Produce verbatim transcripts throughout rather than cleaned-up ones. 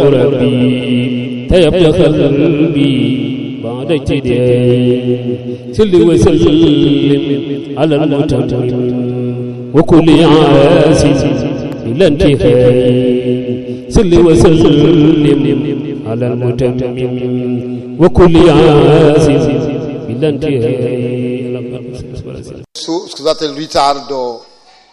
المربي طيب قلبي بعد اجتداء صل وسلم على المتمم وكل عاس إلى انتهاء صل وسلم على المتمم وكل عاس إلى انتهاء. Scusate il ritardo.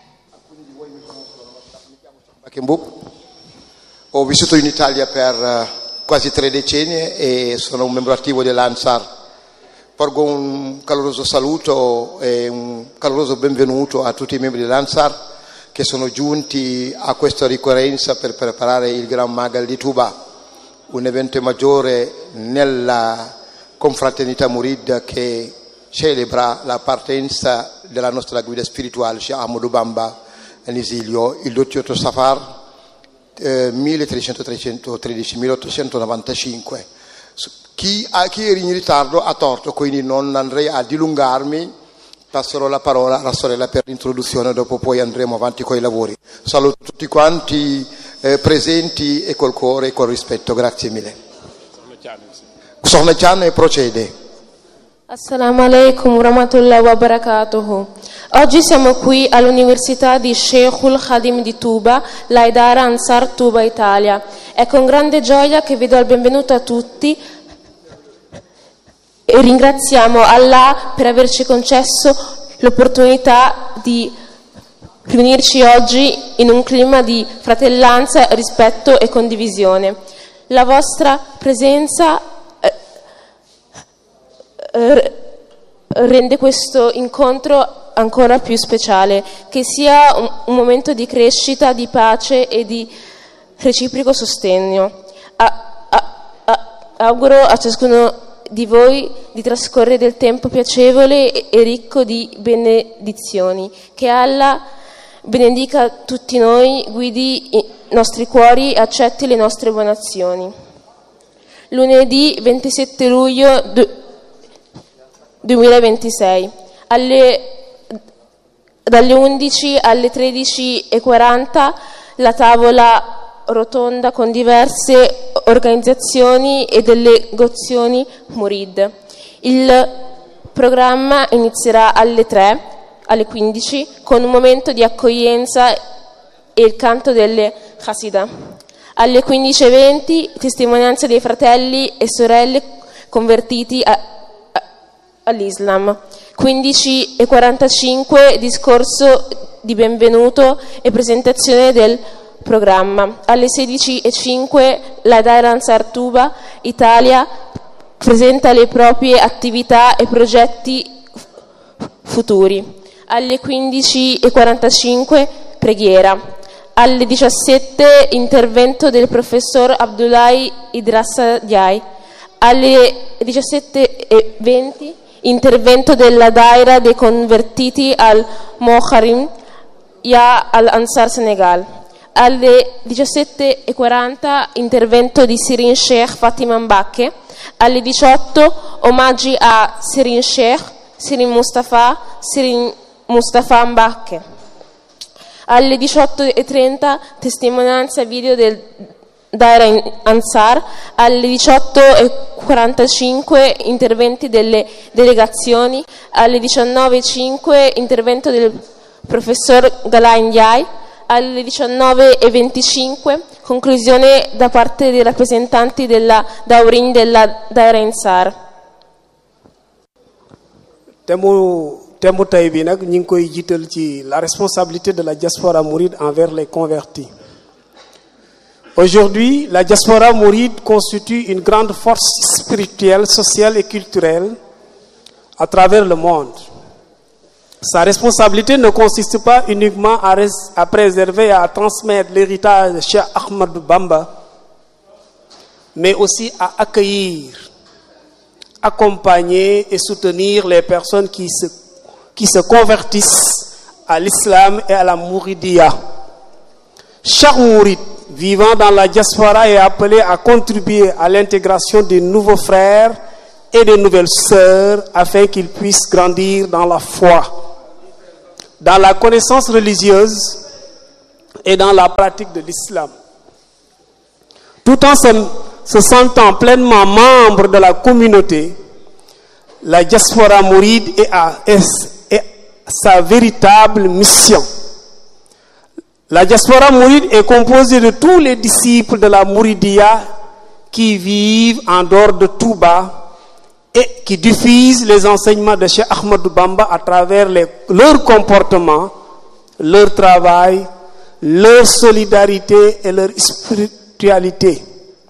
Ho vissuto in Italia per quasi tre decenni e sono un membro attivo dell'Ansar. Porgo un caloroso saluto e un caloroso benvenuto a tutti i membri dell'Ansar che sono giunti a questa ricorrenza per preparare il Gran Magal di Touba, un evento maggiore nella confraternita Murid che celebra la partenza della nostra guida spirituale, Sheikh Ahmadou Bamba, in esilio il diciotto Safar eh, milletrecentotredici milleottocentonovantacinque. Chi, chi era in ritardo ha torto, quindi non andrei a dilungarmi, passerò la parola alla sorella per l'introduzione, dopo poi andremo avanti con i lavori. Saluto tutti quanti eh, presenti e col cuore e col rispetto, grazie mille. Sohna Chan procede. Assalamu alaikum wa rahmatullahi wa barakatuh. Oggi siamo qui all'Università di Sheikhul Khadim di Touba, l'Aidara Ansar Touba Italia. È con grande gioia che vi do il benvenuto a tutti e ringraziamo Allah per averci concesso l'opportunità di riunirci oggi in un clima di fratellanza, rispetto e condivisione. La vostra presenza rende questo incontro ancora più speciale, che sia un, un momento di crescita, di pace e di reciproco sostegno. A, a, a, auguro a ciascuno di voi di trascorrere del tempo piacevole e, e ricco di benedizioni. Che Allah benedica tutti noi, guidi i nostri cuori e accetti le nostre buone azioni. Lunedì ventisette luglio duemilaventisei alle, dalle undici alle tredici e quaranta la tavola rotonda con diverse organizzazioni e delegazioni Murid. Il programma inizierà alle tre, alle quindici, con un momento di accoglienza e il canto delle Hasidah. Alle quindici e venti testimonianza dei fratelli e sorelle convertiti a all'Islam. quindici e quarantacinque discorso di benvenuto e presentazione del programma. Alle sedici e cinque la Daira Ansar Touba Italia presenta le proprie attività e progetti futuri. Alle quindici e quarantacinque preghiera. Alle diciassette intervento del professor Abdullahi Idrassa Diai. Alle diciassette e venti intervento della Daira dei convertiti al Moharim Ya al-Ansar Senegal. Alle diciassette e quaranta intervento di Sirin Sheikh Fatima Mbacke. Alle diciotto omaggi a Sirin Sheikh, Sirin Mustafa, Sirin Mustafa Mbacke. Alle diciotto e trenta testimonianza video del Daira Ansar. Alle diciotto e quarantacinque interventi delle delegazioni. Alle diciannove e cinque intervento del professor Galain Yai. Alle diciannove e venticinque conclusione da parte dei rappresentanti della Daurin della Daira Ansar. Temu temu tay bi nak ñing koy jital ci la responsabilité de la diaspora mouride envers les convertis. Aujourd'hui, la diaspora mouride constitue une grande force spirituelle, sociale et culturelle à travers le monde. Sa responsabilité ne consiste pas uniquement à, res- à préserver et à transmettre l'héritage de Cheikh Ahmadou Bamba, mais aussi à accueillir, accompagner et soutenir les personnes qui se, qui se convertissent à l'islam et à la mouridia. Chaque mouride vivant dans la diaspora est appelé à contribuer à l'intégration des nouveaux frères et des nouvelles sœurs afin qu'ils puissent grandir dans la foi, dans la connaissance religieuse et dans la pratique de l'islam. tout en se, se sentant pleinement membre de la communauté, la diaspora mouride est, à, est, est sa véritable mission. La diaspora mouride est composée de tous les disciples de la Mouridia qui vivent en dehors de Touba et qui diffusent les enseignements de Cheikh Ahmadou Bamba à travers les, leur comportement, leur travail, leur solidarité et leur spiritualité.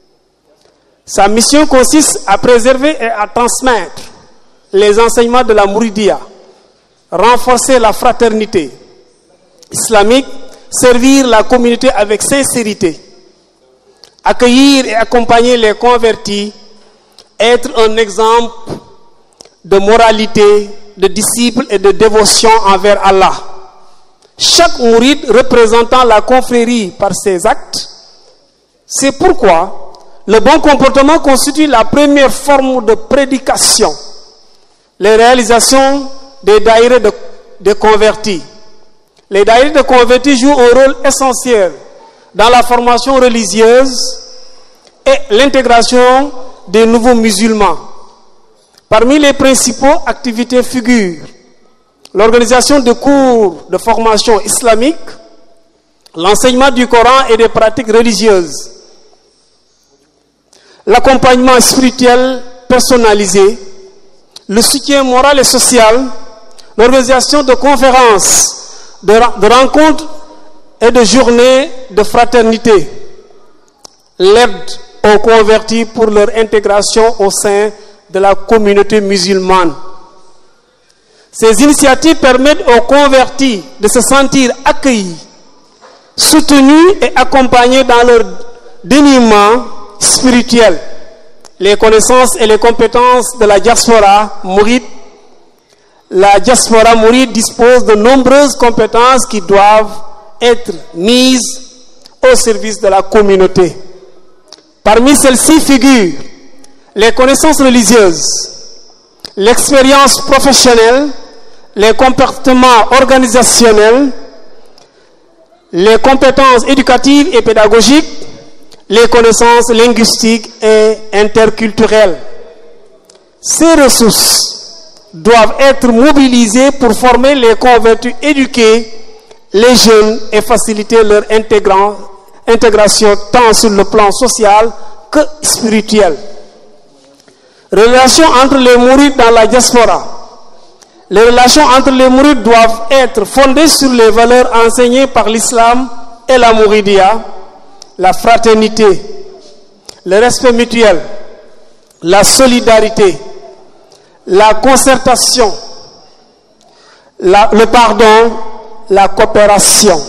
Sa mission consiste à préserver et à transmettre les enseignements de la Mouridia, renforcer la fraternité islamique, servir la communauté avec sincérité, accueillir et accompagner les convertis, être un exemple de moralité, de disciple et de dévotion envers Allah. Chaque mouride représentant la confrérie par ses actes. C'est pourquoi le bon comportement constitue la première forme de prédication. Les réalisations des daïres de, de convertis. Les daïres de convertis jouent un rôle essentiel dans la formation religieuse et l'intégration des nouveaux musulmans. Parmi les principales activités figurent l'organisation de cours de formation islamique, l'enseignement du Coran et des pratiques religieuses, l'accompagnement spirituel personnalisé, le soutien moral et social, l'organisation de conférences, de, de rencontres et de journées de fraternité, l'aide aux convertis pour leur intégration au sein de la communauté musulmane. Ces initiatives permettent aux convertis de se sentir accueillis, soutenus et accompagnés dans leur déniement spirituel. Les connaissances et les compétences de la diaspora mouride. La diaspora mouride dispose de nombreuses compétences qui doivent être mises au service de la communauté. Parmi celles-ci figurent les connaissances religieuses, l'expérience professionnelle, les comportements organisationnels, les compétences éducatives et pédagogiques, les connaissances linguistiques et interculturelles. Ces ressources doivent être mobilisées pour former les convertis, éduquer les jeunes et faciliter leur intégration tant sur le plan social que spirituel. Relations entre les mourides dans la diaspora. Les relations entre les mourides doivent être fondées sur les valeurs enseignées par l'islam et la mouridia, la fraternité, le respect mutuel, la solidarité, la concertation, la, le pardon, la coopération.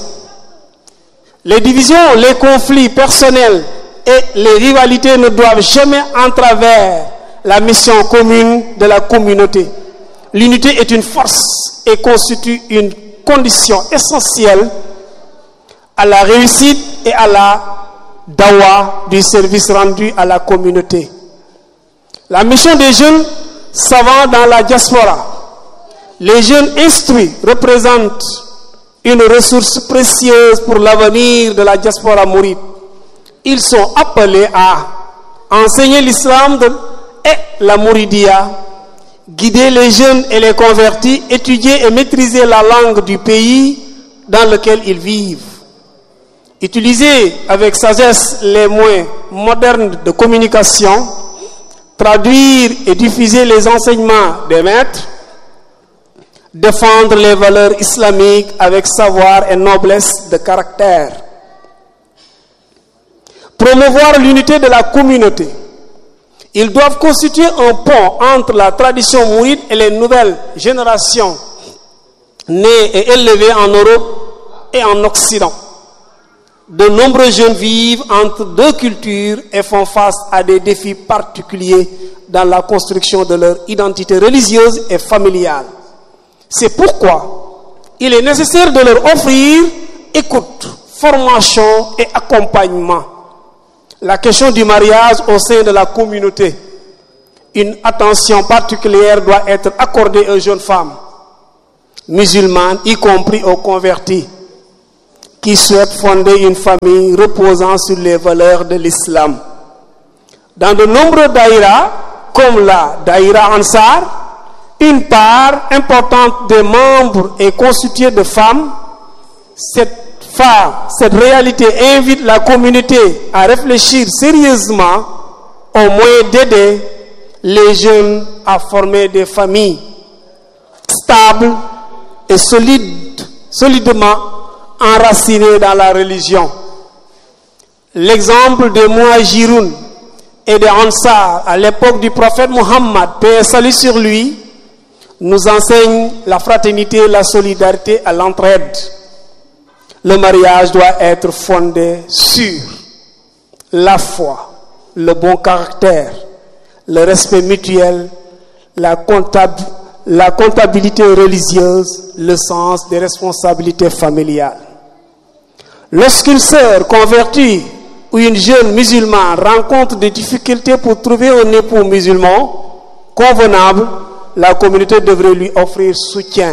Les divisions, les conflits personnels et les rivalités ne doivent jamais entraver la mission commune de la communauté. L'unité est une force et constitue une condition essentielle à la réussite et à la dawa du service rendu à la communauté. La mission des jeunes savants dans la diaspora. Les jeunes instruits représentent une ressource précieuse pour l'avenir de la diaspora mouride. Ils sont appelés à enseigner l'islam et la mouridia, guider les jeunes et les convertis, étudier et maîtriser la langue du pays dans lequel ils vivent. Utiliser avec sagesse les moyens modernes de communication, traduire et diffuser les enseignements des maîtres, défendre les valeurs islamiques avec savoir et noblesse de caractère, promouvoir l'unité de la communauté. Ils doivent constituer un pont entre la tradition mouride et les nouvelles générations nées et élevées en Europe et en Occident. De nombreux jeunes vivent entre deux cultures et font face à des défis particuliers dans la construction de leur identité religieuse et familiale. C'est pourquoi il est nécessaire de leur offrir écoute, formation et accompagnement. La question du mariage au sein de la communauté. Une attention particulière doit être accordée aux jeunes femmes musulmanes, y compris aux convertis. qui souhaitent fonder une famille reposant sur les valeurs de l'islam. Dans de nombreux daïras, comme la daïra Ansar, une part importante des membres est constituée de femmes. Cette femme, cette réalité invite la communauté à réfléchir sérieusement au moyen d'aider les jeunes à former des familles stables et solides, solidement enracinées dans la religion. L'exemple des Muhajiroun et des Ansar à l'époque du prophète Muhammad, paix et salut sur lui, nous enseigne la fraternité, la solidarité et l'entraide. Le mariage doit être fondé sur la foi, le bon caractère, le respect mutuel, la, comptab- la comptabilité religieuse, le sens des responsabilités familiales. Lorsqu'une sœur convertie ou une jeune musulmane rencontre des difficultés pour trouver un époux musulman convenable, la communauté devrait lui offrir soutien,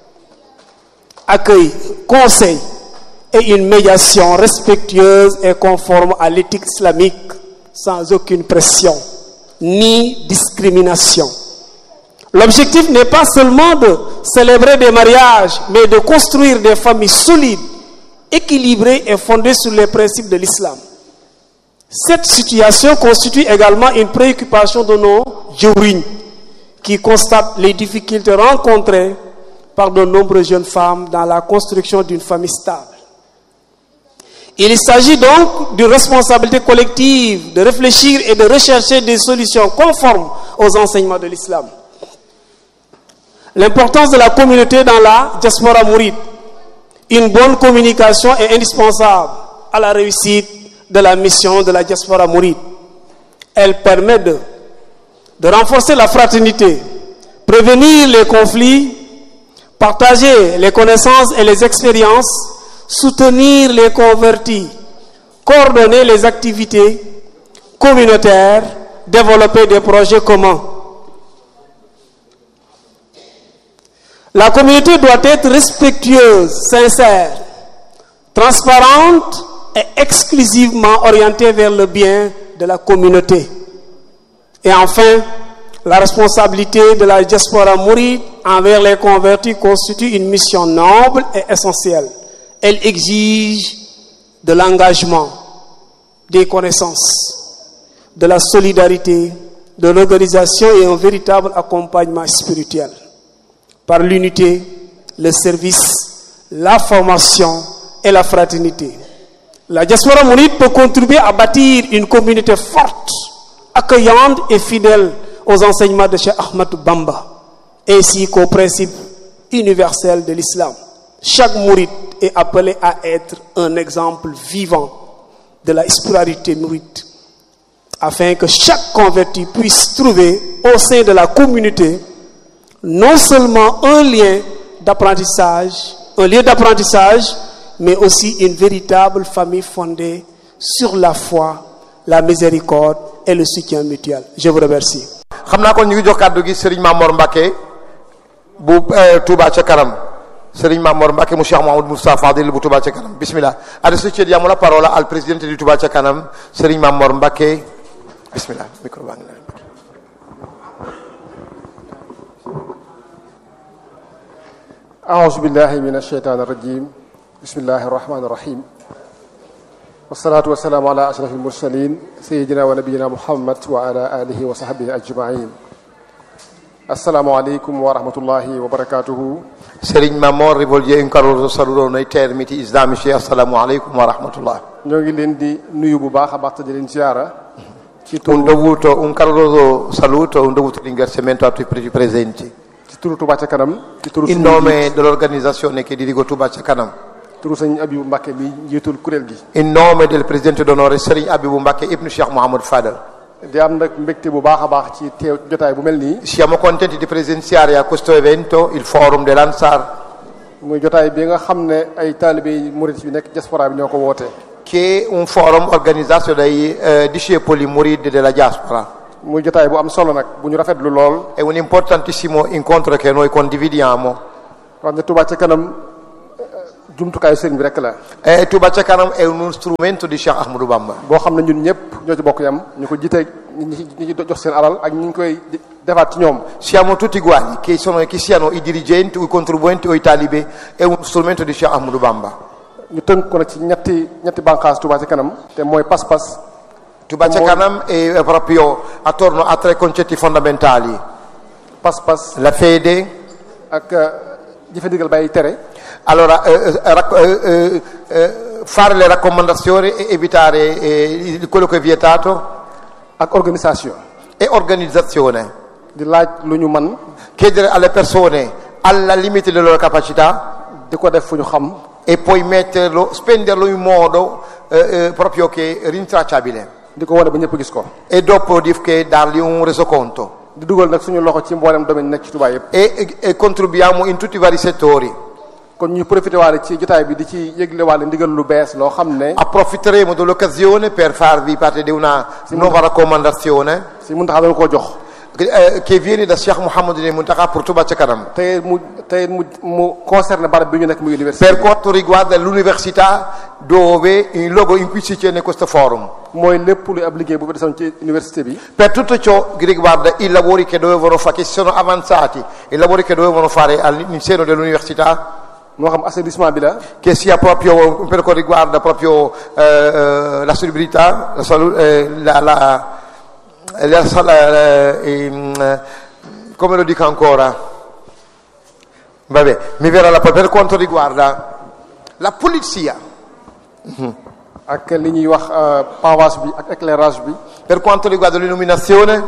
accueil, conseil et une médiation respectueuse et conforme à l'éthique islamique, sans aucune pression ni discrimination. L'objectif n'est pas seulement de célébrer des mariages, mais de construire des familles solides, équilibrées et fondées sur les principes de l'islam. Cette situation constitue également une préoccupation de nos jawriñ, qui constatent les difficultés rencontrées par de nombreuses jeunes femmes dans la construction d'une famille stable. Il s'agit donc d'une responsabilité collective de réfléchir et de rechercher des solutions conformes aux enseignements de l'islam. L'importance de la communauté dans la diaspora mouride. Une bonne communication est indispensable à la réussite de la mission de la diaspora mouride. Elle permet de, de renforcer la fraternité, prévenir les conflits, partager les connaissances et les expériences, soutenir les convertis, coordonner les activités communautaires, développer des projets communs. La communauté doit être respectueuse, sincère, transparente et exclusivement orientée vers le bien de la communauté. Et enfin, la responsabilité de la diaspora mouride envers les convertis constitue une mission noble et essentielle. Elle exige de l'engagement, des connaissances, de la solidarité, de l'organisation et un véritable accompagnement spirituel. Par l'unité, le service, la formation et la fraternité. La diaspora mouride peut contribuer à bâtir une communauté forte, accueillante et fidèle aux enseignements de Cheikh Ahmadou Bamba, ainsi qu'aux principes universels de l'islam. Chaque mouride est appelé à être un exemple vivant de la spiritualité mouride, afin que chaque converti puisse trouver au sein de la communauté non seulement un lien d'apprentissage, un lieu d'apprentissage, mais aussi une véritable famille fondée sur la foi, la miséricorde et le soutien mutuel. Je vous remercie. xamna kon ñu ngi jox kàddu gi Serigne Mamor Mbacké bu Touba ca kanam Serigne Mamor Mbacké mu Cheikh Mouhamadou Moustapha Fadil bu Touba ca kanam bismillah. Adesso chiediamo la parola al presidente di Touba ca kanam Serigne Mamor Mbacké bismillah micro baa ngi lay. أعوذ بالله من الشيطان الرجيم بسم الله الرحمن الرحيم والصلاة والسلام على أشرف المرسلين سيدنا ونبينا محمد وعلى آله وصحبه أجمعين السلام عليكم ورحمة الله وبركاته. Serigne Mamor rivolge un caloroso saluto nei termini islamici. Assalamu alaikum wa rahmatullah. ñoo ngi leen di nuyu bu baax a baax di leen ziara. Un dovuto un caloroso saluto, un dovuto ringraziamento a tutti i presenti. In nome dell'organizzazione che dirigo Touba ca kanam. In nome del presidente d'onore Serigne Abibou Mbacké ibn Cheikh Mouhamadou Fadal. Siamo contenti di presenziare a questo evento, il Forum dell'Ansar, che è un forum organizzato dai eh, discepoli mouride della diaspora. È un importantissimo incontro che noi condividiamo. jumtukaayu sëriñ bi rek la. E Touba ca kanam è uno strumento di Cheikh Ahmadou Bamba. boo xam ne ñun ñëpp ñoo ci bokk yam ñu ko jiite ñi ñi jox seen alal ak ñi ngi koy defaat ci ñoom. Siamo tutti uguali, che sono che siano i dirigenti, o i contribuenti o i talibi, è uno strumento di Cheikh Ahmadou Bamba. ñu tënk ko nag ci ñetti ñetti bànqaas Touba ca kanam te mooy pas-pas. Touba ca kanam è proprio attorno a tre concetti fondamentali: pas-pas, la fede, ak jëfe ndigal bàyyi tere. Allora, eh, eh, eh, fare le raccomandazioni e evitare eh, quello che è vietato. Ak organisation. E organizzazione. Di laaj lu ñu man. Chiedere alle persone alla limite delle loro capacità. Di ko def fu ñu xam. E poi metterlo, spenderlo in modo eh, eh, proprio che rintracciabile. Di ko wane ba ñëpp gis ko. E dopo di che dargli un resoconto. Di dugal nag suñu loxo ci mboolem domaine nekk ci Touba yëpp. E, e, e contribuiamo in tutti i vari settori. kon ñu profité waale ci jotaay bi di ci yëgle waale ndigal lu bees loo xam ne. Approfitteremo dell'occasione per farvi parte di una nuova raccomandazione. Si Muntaxa dama koo jox. Eh, che viene da Cheikh Mouhamadou Mountakha pour Touba ca kanam. Tey mu tey mu mu concerne barab bi ñu nekk muy università. Per quanto riguarda l'università dove il luogo in cui si tiene questo forum. Mooy lépp lu ab liggéey bu fa desoon ci université bi. Per tutto ciò che riguarda i lavori che dovevano fare, che sono avanzati, i lavori che dovevano fare all'interno dell'università. moo xam assainissement bi la. Che sia proprio per quanto riguarda proprio eh, la solubilità, la, salu- eh, la, la, la, la eh, come lo dico ancora? Vabbè, mi verrà la per quanto riguarda la pulizia. Ak li ñuy wax pavage bi ak éclairage bi. Per quanto riguarda l'illuminazione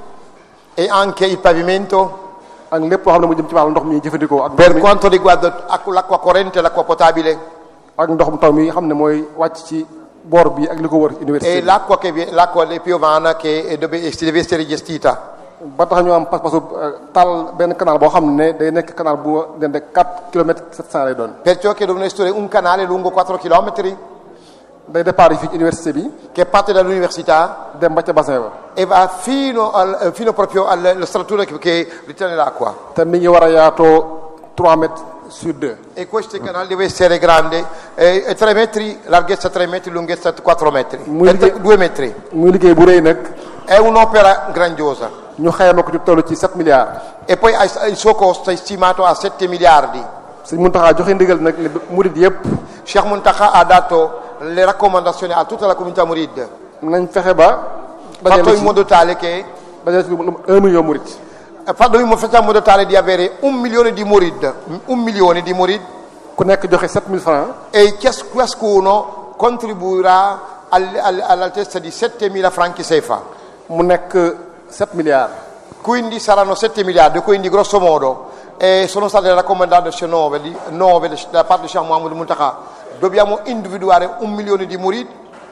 e anche il pavimento. Ak lépp loo xam ne mu jëm ci wàllu ndox mi jëfandikoo. Ak per quanto riguarda l'acqua corrente e l'acqua potabile. Ak ndox mu taw mi xam ne mooy wàcc ci boor bi ak li ko wër université. E l'acqua che l'acqua piovana che dove si deve essere gestita. Ba tax ñu am pas-pasu tal benn canal boo xam ne day nekk canal bu dende quatre kilomètres sept cents lay doon. Perciò che devono essere un canale lungo quattro chilometri. Day départ fii ci université bi. Che parte dall'università. Dem ba ca bassin ba. E va fino al fino proprio alla struttura che, che ritiene l'acqua. Te mi ngi war a yaatoo trois mètres sur deux. E questo canale deve essere grande, eh, tre metri, larghezza tre metri, lunghezza quattro metri, liggéey, due metri. Muy liggéey bu rëy nag. È un'opera grandiosa. Ñu xayma ko ci tollu ci sept milliards. E poi il suo costo è stimato a sette miliardi. Sëñ Muntaxa joxe ndigal nag ne murid yëpp. Cheikh Muntaxa ha dato le raccomandazioni a tutta la comunità Murid. Nañ fexe ba. Fatto in modo tale che. dajale ci un milione Murid. Fatto in modo tale di avere un milione di Murid. Un milione di Murid. Ku nekk joxe sept mille francs. E ciascuno contribuirà all'altezza di settemila franchi sefa. Mu nekk sette miliardi. Quindi saranno sette miliardi, quindi grosso modo eh, sono state raccomandate nove, nove da parte di Cheikh Mouhamadou Mountakha. Dobbiamo individuare un milione di murid,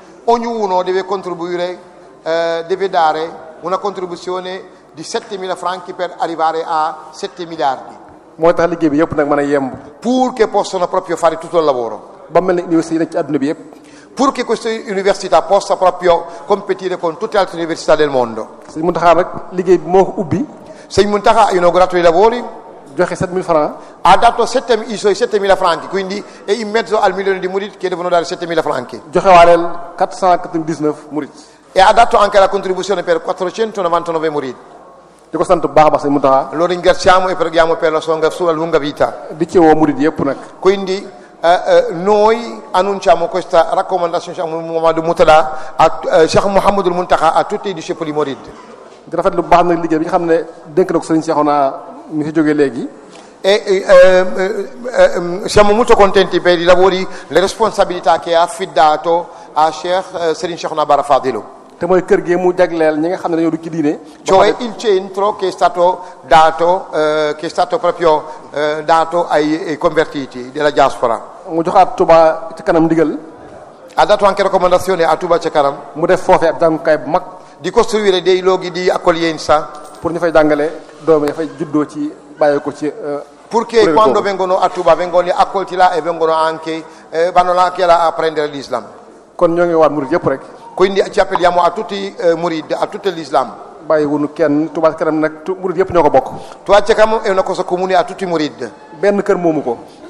ognuno deve contribuire, eh, deve dare una contribuzione di settemila franchi per arrivare a sette miliardi. Moo tax liggéey bi yëpp nag mën a yemb. Pur che possano proprio fare tutto il lavoro. Ba mel ni université yi nekk ci àdduna bi yëpp. Pur che questa università possa proprio competire con tutte le altre università del mondo. Sëñ Muntaxa nag liggéey bi moo ko ubbi. Sëñ Muntaxa ha inaugurato i lavori. Joxe sept mille francs. Ha dato sette, i suoi settemila franchi, quindi è in mezzo al milione di murid che devono dare settemila franchi. Joxe waaleel quatre cent quatre-vingt-dix-neuf murid. E ha dato anche la contribuzione per quattrocentonovantanove murid. Di ko sant bu baax a baax Sëñ Muntaxa. Lo ringraziamo e preghiamo per la sua, sua lunga vita. Di ci woo murid yëpp nag. Quindi eh, eh, noi annunciamo questa raccomandazione Cheikh Mouhamadou Mountakha a eh, Cheikh Mouhamadou Mountakha a tutti i discepoli murid. Di rafetlu bu baax nag liggéey bi nga xam ne dénk na ko Sëriñ Cheikhouna mi fi jógee léegi. E eh, eh, eh, siamo molto contenti per i lavori, le responsabilità che ha affidato a Cheikh eh, Serigne Cheikhouna Bara Fadilou. Te mooy kër gi mu jagleel ñi nga xam ne dañoo dugg ci diine. Cioè il centro che è stato dato, eh, che è stato proprio eh, dato ai, ai convertiti della diaspora. Mu joxaat Touba ca kanam ndigal. Ha dato anche raccomandazione a Touba ca kanam. Mu def foofee ab jàngukaay bu mag. Di costruire dei luoghi di accoglienza. Pour ñu fay jàngale doom yi fay juddoo ci bàyyi ko ci. Purché quando vengono a Touba vengono accolti là e vengono anche eh, vanno là anche là a prendere l'Islam. Kon ñoo ngi waat murid yëpp rek. Quindi ci appelliamo a tutti eh, murid, a tutto l'Islam. Bàyyi wunu kenn Touba ca kanam nag murid yëpp ñoo ko bokk. Touba ca kanam è una cosa comune a tutti i murid. Benn kër moomu ko.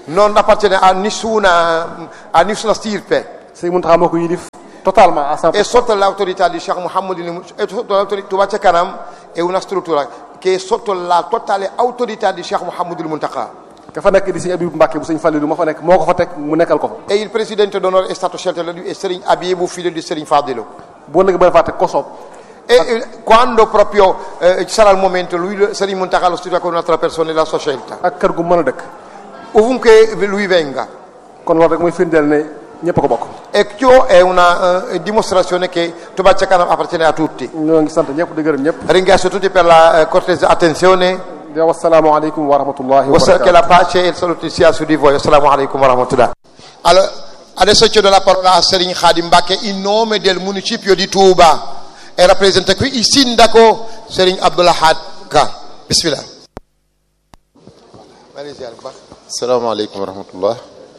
non appartiene a nessuna, a nessuna stirpe. Serigne Mountakha moo ko yilif totalement à cent pour cent. È sotto l'autorità di Cheikh Mouhamadou, è sotto l'autorità Touba Ca Kanam, è una struttura che è sotto la totale autorità di Cheikh Mouhamadou Mountakha. ka fa nekk di Serigne Abibou Mbacké bu Serigne Fallilou ma fa nekk moo ko fa teg mu nekkal ko fa. E il presidente d'onore è stato scelto da lui, è Serigne Abibou, figlio di Serigne Fadilou. boo léegi ba fàtte ko soob. E eh, quando proprio eh, ci sarà il momento, lui Serigne Mountakha lo studia con un'altra persona, è la sua scelta. ak kër gu mën a dëkk. Ovunque lui venga. kon loolu rek mooy firndeel ne ñëpp ko bokk. E ciò è una uh, dimostrazione che Touba Ca Kanam appartiene a tutti. ñoo ngi sant ñëpp di gërëm ñëpp. Ringrazio tutti per la uh, cortese attenzione. Assalamu alaikum wa rahmatullahi wa barakatuh. Che la pace e il saluto sia su di voi. Assalamu alaikum wa rahmatullah. Allora, adesso cedo la parola a Serigne Khadim Mbacké in nome del municipio di Touba e rappresenta qui il sindaco Serigne Abdoul Ahad Ka. Bismillah. Assalamu alaikum wa rahmatullah.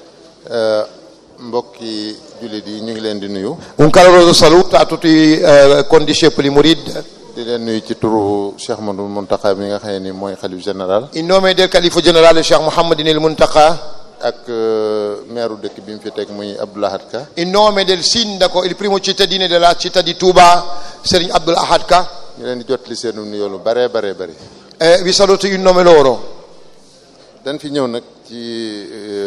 Mbokki jullit yi ñu ngi leen di nuyu. Un caloroso saluto a tutti i uh, condiscepoli murid. di leen nuyu ci turu Cheikh Mouhamadou Mountakha mi nga xam ne ni mooy xalif général. In nome del califo generale Cheikh Mouhamadinil Mountakha. ak maire dëkk bi mu fi teg muy Abdoul Ahad Ka. In nome del sindaco, il primo cittadino della città di Touba, Serigne Abdoul Ahad Ka. ñu leen di jottali seen nuyoo lu bare bare bare. Eh, vi saluto in nome loro. dañ fi ñëw nag ci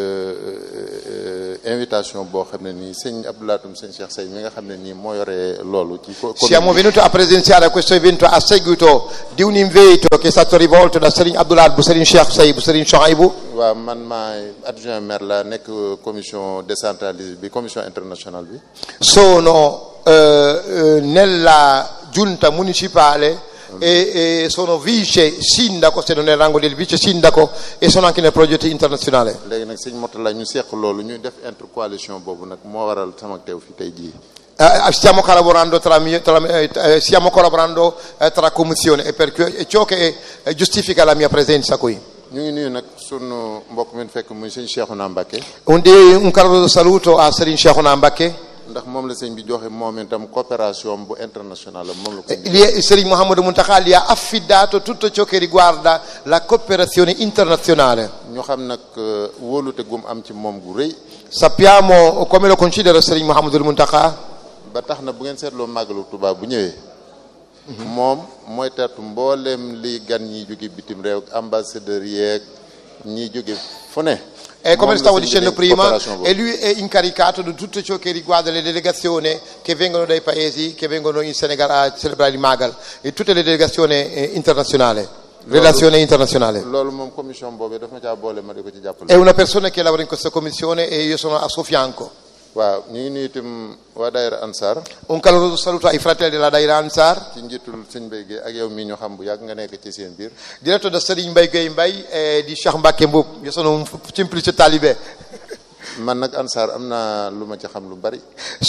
invitation boo xam ne nii sëñ Abdoulatum sëñ Cheikh Sey mi nga xam ne nii moo yore loolu ci siamo venuti a presenziare a questo evento a seguito di un invito che è stato rivolto da Serigne Abdoulaye bu Serigne Cheikh Sey bu Serigne Chouaïbou. waaw man maay adjoint maire la nekk commission décentralisée bi commission internationale bi. sono eh, eh, nella giunta municipale e, e sono vice sindaco, se non è il rango del vice sindaco, e sono anche nel progetto internazionale. léegi nag sëñ Mourtala ñu seq loolu ñu def intercoalition boobu nag moo waral sama teew fi tey jii. Uh, stiamo collaborando tra, tra uh, stiamo collaborando uh, tra commissioni e per è ciò che uh, giustifica la mia presenza qui. ñu ngi nuyu nag sunu mbokk mi fekk muy sëñ Cheikhouna Mbacké. Un, un caloroso saluto a Serigne Cheikhouna Mbacké. ndax moom la sëñ bi joxe moom itam coopération bu internationale moom la ko. Il Serigne Mouhamadou Mountakha gli ha affidato tutto ciò che riguarda la cooperazione internazionale. ñu xam nag wóolute gum am ci moom gu rëy. Sappiamo come lo considera Serigne Mouhamadou Mountakha. ba tax na bu ngeen seetloo màggalu Tuubaa bu ñëwee. moom mooy tertu mbooleem li gan ñi jóge bitim réew ambassadeur yeeg ñi jóge fu ne. E come stavo dicendo prima, e lui è incaricato di tutto ciò che riguarda le delegazioni che vengono dai paesi che vengono in Senegal a celebrare il Magal e tutte le delegazioni eh, internazionali, relazioni internazionali. loolu moom commission boobu daf ma caa boole ma di ko ci jàppale. È una persona che lavora in questa commissione e io sono a suo fianco. waaw ñu ngi nuyu itam waa Daïra Ansar. Un caloroso saluto ai fratelli della Daïra Ansar. ci njiitul sëñ Mbaye Guèye ak yow mii ñu xam bu yàgg nga nekk ci seen biir. Diretto da Serigne Mbaye Guèye Mbaye e di Cheikh Mbacké Mboup. Io sono un semplice talibé. man nag Ansar am na lu ma ci xam lu bari.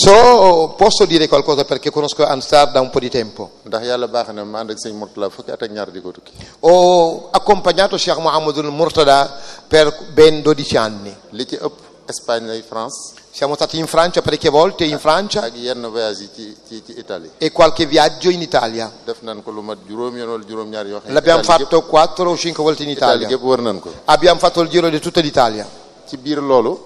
So posso dire qualcosa perché conosco Ansar da un po' di tempo. ndax yàlla baax na ma ànd ak sëñ Mourtala fukki at ak ñaar di ko tukki. Ho accompagnato Cheikh Mouhamadou Mourtada per ben dodici anni. li ci ëpp Espagne lay France. Siamo stati in Francia parecchie volte, in Francia. ak yenn voyage yi ci ci ci Italie. E qualche viaggio in Italia. def nañ ko lu mat juróom yoon wala juróom-ñaar yoo xam ne. L'abbiamo fatto quattro o cinque volte in Italia. Italia gépp wër nañ ko. Abbiamo fatto il giro di tutta l'Italia. ci biir loolu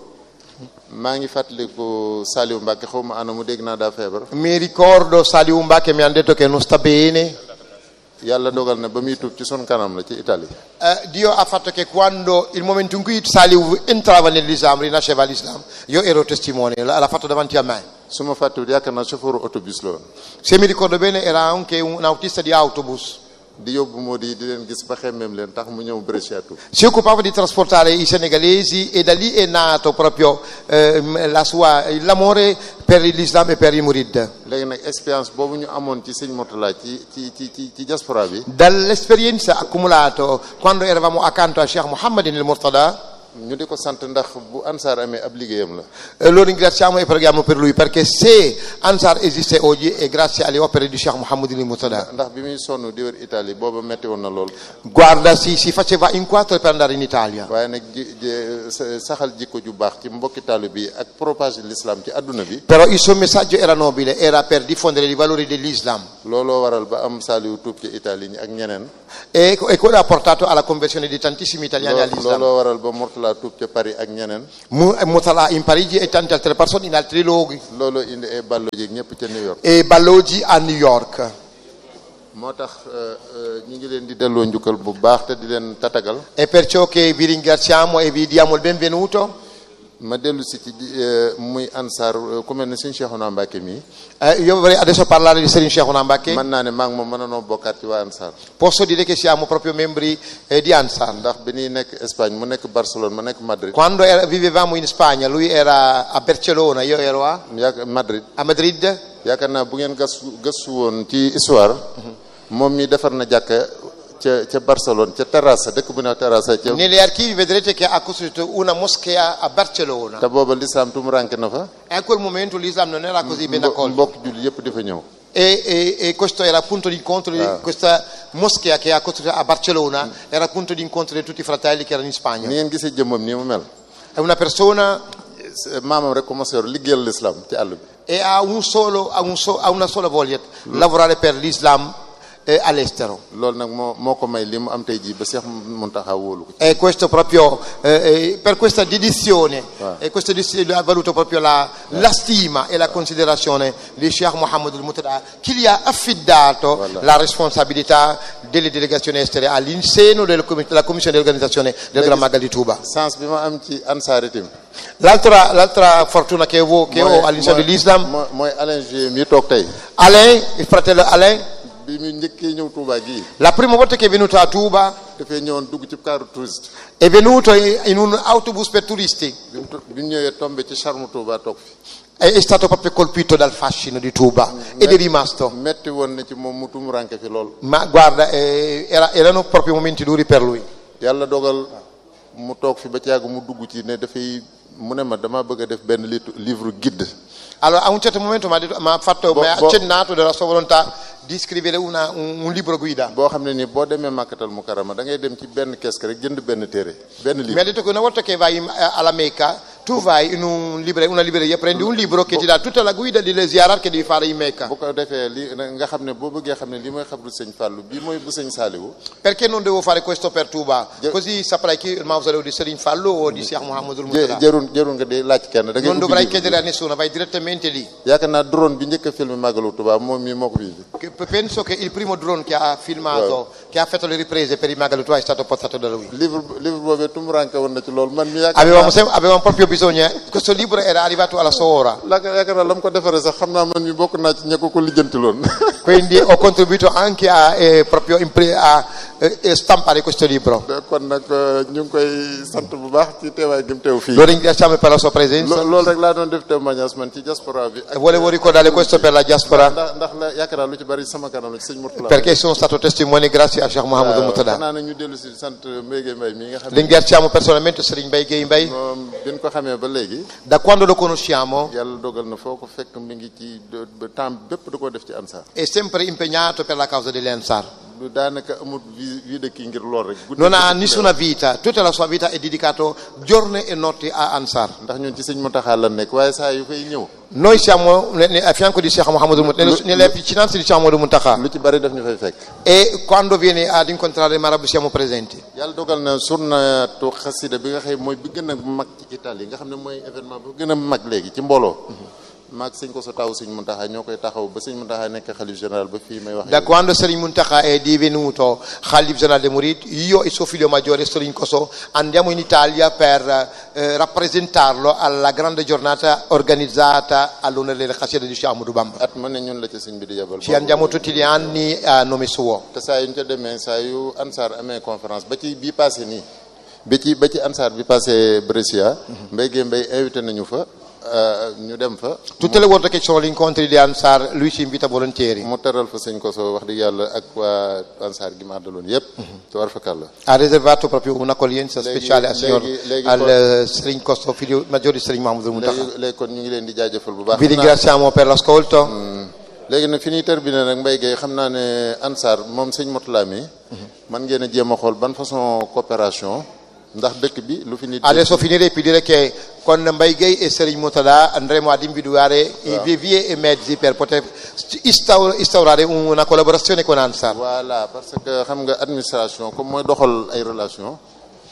maa ngi fàttaliku Saliou Mbacké xaw ma ana mu dégg naa daa feebar. Mi ricordo Saliou Mbacké mi hanno detto che non sta bene. yàlla dogal na ba muy tuub ci son kanam la ci Italie. Uh, Dio ha fatto che quando il momento in cui Saliou entrava nell'Islam, rinasceva l'Islam, io ero testimone, l'ha fatto davanti a me. su ma fàttewut yaakaar naa chauffeur autobus la woon. Se mi ricordo bene era anche un autista di autobus. di yóbbu moo di di leen gis ba xemmeem leen tax mu ñëw Brescia. Si occupava di trasportare i senegalesi e da lì è nato proprio eh, la sua, l'amore per l'Islam e per i Murid. léegi nag expérience boobu ñu amoon ci sëñ Mourtala ci ci ci ci ci diaspora bi. Dall'esperienza accumulato quando eravamo accanto a Cheikh Mohammed nel Murtada. ñu di ko sant ndax bu Ansar amee ab liggéeyam la. Eh, lo ringraziamo e preghiamo per lui perché se Ansar esiste oggi è grazie alle opere di Cheikh Mohammed nel Murtada. ndax bi muy sonn di wër Italie booba metti woon na lool. Guarda, si, si faceva in quattro per andare in Italia. waaye nag ji saxal jikko ju baax ci mbokki taalibe bi ak propager l'islam ci adduna bi. Però il suo messaggio era nobile, era per diffondere i valori dell'Islam. looloo waral ba am Saliou tuub ci Italie ak ñeneen. E, e quello ha portato alla conversione di tantissimi italiani all'Islam. looloo waral ba Mourtala Mourtala tuub ca Paris ak ñeneen. Mu- Mourtala in Parigi e tante altre persone in altri luoghi. loolu indi ay balloji ak ñëpp ca New York. E Balloggi a New York. moo tax ñu ngi leen di delloo njukkal bu baax te di leen tatagal. È perciò che vi ringraziamo e vi diamo il benvenuto. ma dellu si ci muy Ansar ku mel ne sëñ Cheikhouna Mbacké mi. Eh, io vorrei adesso parlare di Serigne Cheikhouna Mbacké. mën naa ne maa ngi moom mën nanoo bokkaat ci waa Ansar. Posso dire che siamo proprio membri eh, di Ansar. ndax bi ñuy nekk Espagne mu nekk Barcelone ma nekk Madrid. Quando era- vivevamo in Spagna, lui era a Barcellona, io ero a, yaakaar Madrid. a Madrid. yaakaar naa bu ngeen gëstu gëstu woon ci histoire. moom mi defar na jàkka ca ca Barcelone ca Terrassa dëkk bu ne Terrassa ca. Negli archivi vedrete che ha costruito una moschea a Barcellona. te booba l'islam tumuranke na fa. E a quel momento l'Islam non era così ben mbo- accolto. mbokk julli yëpp di fa ñëw. E, e- e questo era il punto di incontro di questa moschea che ha costruito a Barcellona, era il punto di incontro di tutti i fratelli che erano in ni Spagna. ngeen gisee jëmmam nii mu mel. È una persona maamam rek commencé yor liggéeyal l'islam ci àll bi. e ha, un solo, ha, un so- ha una sola voglia, lavorare per l'Islam eh, all'estero. loolu nag moo moo ko may li mu am tey jii ba Cheikh Mountakha wóolu ko. E questo proprio eh, eh, per questa dedizione, e questo dedizione ha valuto proprio la, la stima e la considerazione di Sheikh Mohammed al-Mutada, che gli ha affidato Voilà. la responsabilità delle delegazioni estere all'interno della com- della commissione di organizzazione del Gran Magal di Touba. sens bi ma am ci Ansar itam. L'altra, l'altra fortuna che ho, che ho all'interno dell'Islam, mooy mooy Alain G mi toog tey. Alain, il fratello Alain, bi mu njëkkee ñëw Touba gii. la prima volta che è venuto a Touba dafay ñëwoon dugg ci carro touriste. è venuto in un autobus per turisti. bi mu to- bi mu ñëwee tombé ci charme Touba toog fi. È è stato proprio colpito dal fascino di Touba ed è rimasto. metti woon na ci moom mu tumuranke fi lool. Ma guarda, eh, era- erano proprio momenti duri per lui. yàlla dogal mu toog fi ba ci yàgg mu dugg ci ne dafay mu ne ma dama bëgg a def benn lit- livre guide. Allora, a un certo momento mi ha, detto- mi ha fatto, Bo- mi ha bo- accennato della sua volontà di scrivere una- un, un libro guida. boo xam ne nii boo demee Makkatal Mukarrama da ngay dem ci benn kees rek jënd benn téere benn Mi ha livre. detto che una volta che vai in- alla Mecca, tu vai in un libre- una libreria, prendi un libro che ti dà tutta la guida delle ziyarat che devi fare in Mecca. bu ko defee li nga xam ne boo bëggee xam ne lii mooy xabru sëñ Fallou bii mooy bu sëñ Saliou. Perché non devo fare questo per Touba? Ge- Così saprai chi il mausoleo di Serigne Fallou o di Sheikh Mohammed jë al-Mutada. jërul jërul nga di laaj kenn da ngay Non ubbi dovrai livre bi. chiedere a nessuno, vai direttamente lì. yaakaar naa drone bi njëkk a filmé Magalu Touba moom mii moo ko fi. Che penso che il primo drone che ha filmato, che ha fatto le riprese per il Magalutua è stato portato da lui. livre livre boobee tumuranke woon na ci loolu man mi yaakaar Avevamo, naa sem- avevamo proprio bisogno, eh. Questo libro era arrivato alla sua ora, la yaakaar naa la mu ko defaree sax xam naa man mi bokk naa ci ña ko ko lijjantiloon. quindi ho contribuito anche a, eh, proprio impre- a eh, stampare questo libro. kon nag ñu ngi koy sant bu baax ci teewaay gi mu teew fii. Lo ringraziamo per la sua presenza Lo- loolu rek laa doon def témoignage man ci diaspora bi. e volevo ricordare questo per la diaspora ndax ndax la yaakaar naa lu ci bari sama kanam la ci sëñ Mourtala. perché sono stato testimone grazie a Sheikh Mohammed al-Mutada. xanaa na ñu dellu si sant Mbaye Mbaye mi nga xam ne Ringraziamo personalmente Serigne Mbaye Guèye Mbaye. moom bi ñu ko xamee ba léegi Da quando lo conosciamo yàlla dogal na foo ko fekk mi ngi ci de- ba temps bépp da koo def ci Ansar. è sempre impegnato per la causa degli Ansar. du daanaka amul vie vie de kii ngir lool rek. guddi Non ha bëccëg nessuna vita, tutta la sua vita è dedicato giorni e notti a Ansar. ndax ñun ci sëñ Mountakha la nekk waaye saa yu fay ñëw Noi siamo ne- ne- a fianco di Sheikh Mohammed al-Mutada, nelle- nelle vicinanze di Sheikh Mohammed al-Mutada, lu ci bari daf ñu fay fekk. e quando viene ad incontrare il Marabou siamo presenti. yàlla dogal na surnatu xasida bi nga xam mooy bi gën a mag ci Italie nga xam ne mooy événement bu gën a mag léegi ci mbooloo. maag sëñ ko sa taw sëñ Mountakha ñoo koy taxaw ba sëñ Mountakha nekk xalif général ba fii may wax. Da quando Serigne Mountakha è divenuto Khalif General dei Mouride, io e suo figlio maggiore Serigne Kosso andiamo in Italia per eh, rappresentarlo alla grande giornata organizzata all'onore della Qasida di Cheikh Ahmadou Bamba. at ma ne ñun la ci sëñ bi di yebal. Ci andiamo tutti gli anni a nome suo. te saa yu ñu ca demee saa yu Ansar amee conférence ba ci bii passé nii ba ci ba ci Ansar bi passé Brescia. Mbaye Guèye Mbaye invité nañu fa ñu dem fa. Tutte le volte che ci sono gli incontri di Ansar, lui ci invita volentieri. mu teral fa sëñ Koso wax dëgg yàlla ak waa Ansar gi ma àndaloon yépp te war fa kàlla. Ha riservato proprio un'accoglienza Leghi- speciale al signor leghi- leghi al con- eh, Serigne Kosso, figlio maggiore di Serigne Mohammed al-Mutada. léegi léegi kon ñu ngi leen di jaajëfal bu baax. Vi ringraziamo per l'ascolto. léegi nag fi ñuy terminé nag Mbaye Guèye xam naa ne Ansar moom sëñ Mourtala mi man ngeen a jéem a xool ban façon coopération ndax dëkk bi lu fi nit. Adesso finirei per dire che con Mbaye Guèye e Serigne Mourtada andremo ad individuare i vie, vie e mezzi per poter instaur- instaurare una collaborazione con Ansar. voilà parce que xam nga administration comme mooy doxal ay relation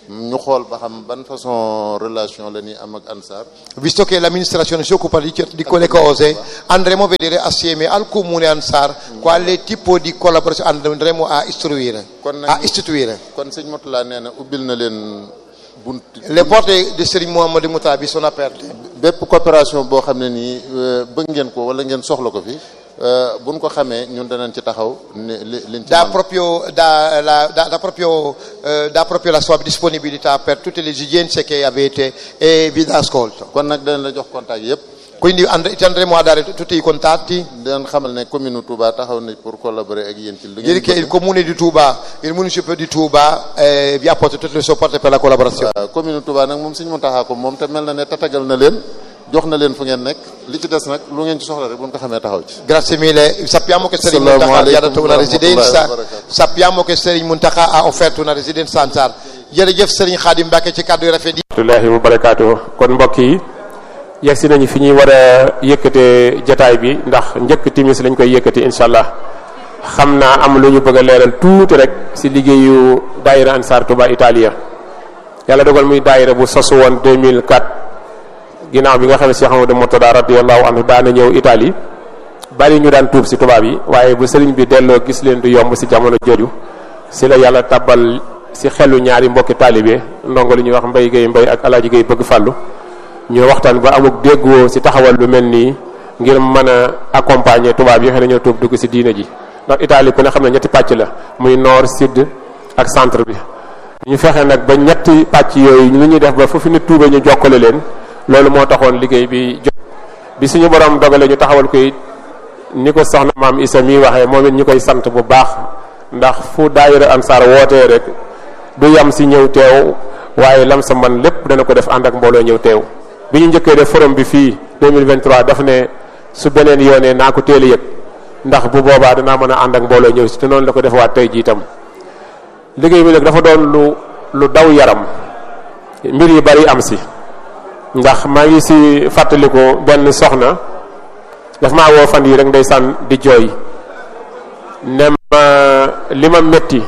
ñu xool ba xam ban façon relation la ñuy am ak Ansar. Visto che l'amministrazione si occupa di, di quelle cose, andremo a vedere assieme al comune Ansar quale tipo di collaborazione andremo a istruire, a istituire. Kon sëñ Moutalla nee na ubbil na leen bunt. Le porte di Serigne Mouhamadou Moutalla bi sono aperte. bépp coopération boo xam ne nii bëgg ngeen ko wala ngeen soxla ko fi buñ ko xamee ñun danañ ci taxaw ne liñ ci dà proprio dà la dà, dà proprio eh, dà proprio la sua disponibilità per tutte le esigenze che avete e vi dà ascolto. kon nag danañ la jox contact yépp. Quindi and- ci andremo a dare tutti i contatti. danañ xamal ne commune Touba taxaw na pour collaborer ak yéen ci li Dire che il comune di Touba, il municipio di Touba eh, vi apporta tutto il supporto per la collaborazione. waaw commune Touba nag moom Sëñ Muntaxa ko moom te mel na ne tatagal na leen jox na leen fu ngeen nekk li ci des nag lu ngeen ci soxla rek bu ñu ko xamee taxaw ci. Grazie mille. Sappiamo che Serigne Mountakha vi ha dato una residenza. Sappiamo che Serigne Mountakha ha offerto una residenza Ansar. Jërëjëf Serigne Khadim Mbacké ci kàddu yu rafet yi. Wallaahi wa barakaatu. Kon mbokk yi yegsi nañu fi ñuy war a yëkkatee jataay bi ndax njëkk timis lañ koy yëkkati incha allah xam naa am lu ñu bëgg a leeral tuuti rek si liggéeyu daayira Ansar Touba Italia. Yàlla dogal muy daayira bu sosu woon deux mille quatre ginnaaw bi nga xam ne Cheikh Amadou Murtada radiyallahu anhu daana ñëw Italie bari ñu daan tuub si tubaab yi waaye bu sëriñ bi delloo gis leen du yomb si jamono jooju si la yàlla tabal si xelu ñaari mbokki taalibe ndongo li ñuy wax Mbay Gay Mbay ak Alaaji Gay bëgg fàllu ñu waxtaan ba amuk déggoo si taxawal lu mel nii ngir mën a accompagner tubaab yi xam ne ñoo tuub dugg si diina ji ndax Italie ku ne xam ne ñetti pàcc la muy nord sud ak centre bi ñu fexe nag ba ñetti pàcc yooyu lu ñuy def ba fu fi nit tuube ñu jokkale leen loolu moo taxoon liggéey bi jot bi suñu borom dogale ñu taxawal koy ni ko soxna maam Issa mi waxee moom it ñu koy sant bu baax ndax fu daayira Ansar wootee rek du yam si ñëw teew waaye lam sa man lépp dana ko def ànd ak mbooloo ñëw teew bi ñu njëkkee def forum bi fii deux mille vingt-trois daf ne su beneen yoonee naa ko teel a yëg ndax bu boobaa danaa mën a ànd ak mbooloo ñëw si te noonu la ko defawaat tey jii itam liggéey bi nag dafa doon lu lu daw yaram mbir yu bari am si ndax maa ngi si fàttaliku benn soxna daf maa woo fan yi rek ndeysaan di jooy ne ma li ma metti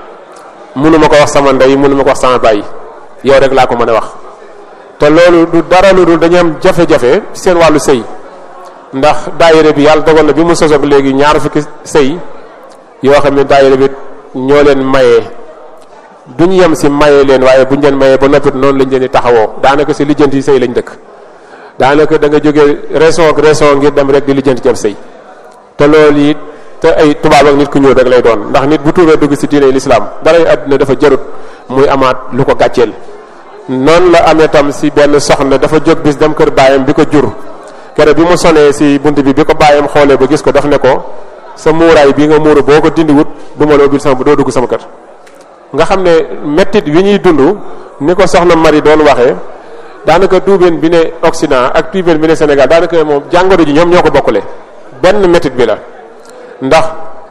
mënuma ko wax sama ndey mënuma ko wax sama baay yow rek laa ko mën a wax te loolu du dara lu dul dañu am jafe-jafe seen wàllu sëy ndax daayira bi yàlla dogal na bi mu sosoog léegi ñaar fukki sëy yoo xam ne daayira bi ñoo leen mayee duñu yem si maye leen waaye buñu leen mayee ba noppit noonu lañ leen di taxawoo daanaka si lijjanti sëy lañ dëkk daanaka da nga jógee raison ak raison ngir dem rek di lijjanti jëm sëy te loolu it te ay tubaab ak nit ku ñuul rek lay doon ndax nit bu tuubee dugg si diine lislaam daray àdduna dafa jarut muy amaat lu ko gàcceel noonu la amee tam si benn soxna dafa jóg bis dem kër baayam bi ko jur kere bi mu sonee si bunt bi bi ko baayam xoolee ba gis ko daf ne ko sa muuraay bii nga muuru boo ko dindiwut du ma la ubbil sama doo dugg sama kër nga xam ne mettit wi ñuy dund ni ko soxna Marie doon waxee daanaka tuubeen bi ne Occident ak tuubeen bi ne Sénégal daanaka moom jàngoro ji ñoom ñoo ko bokkule benn mettit bi la ndax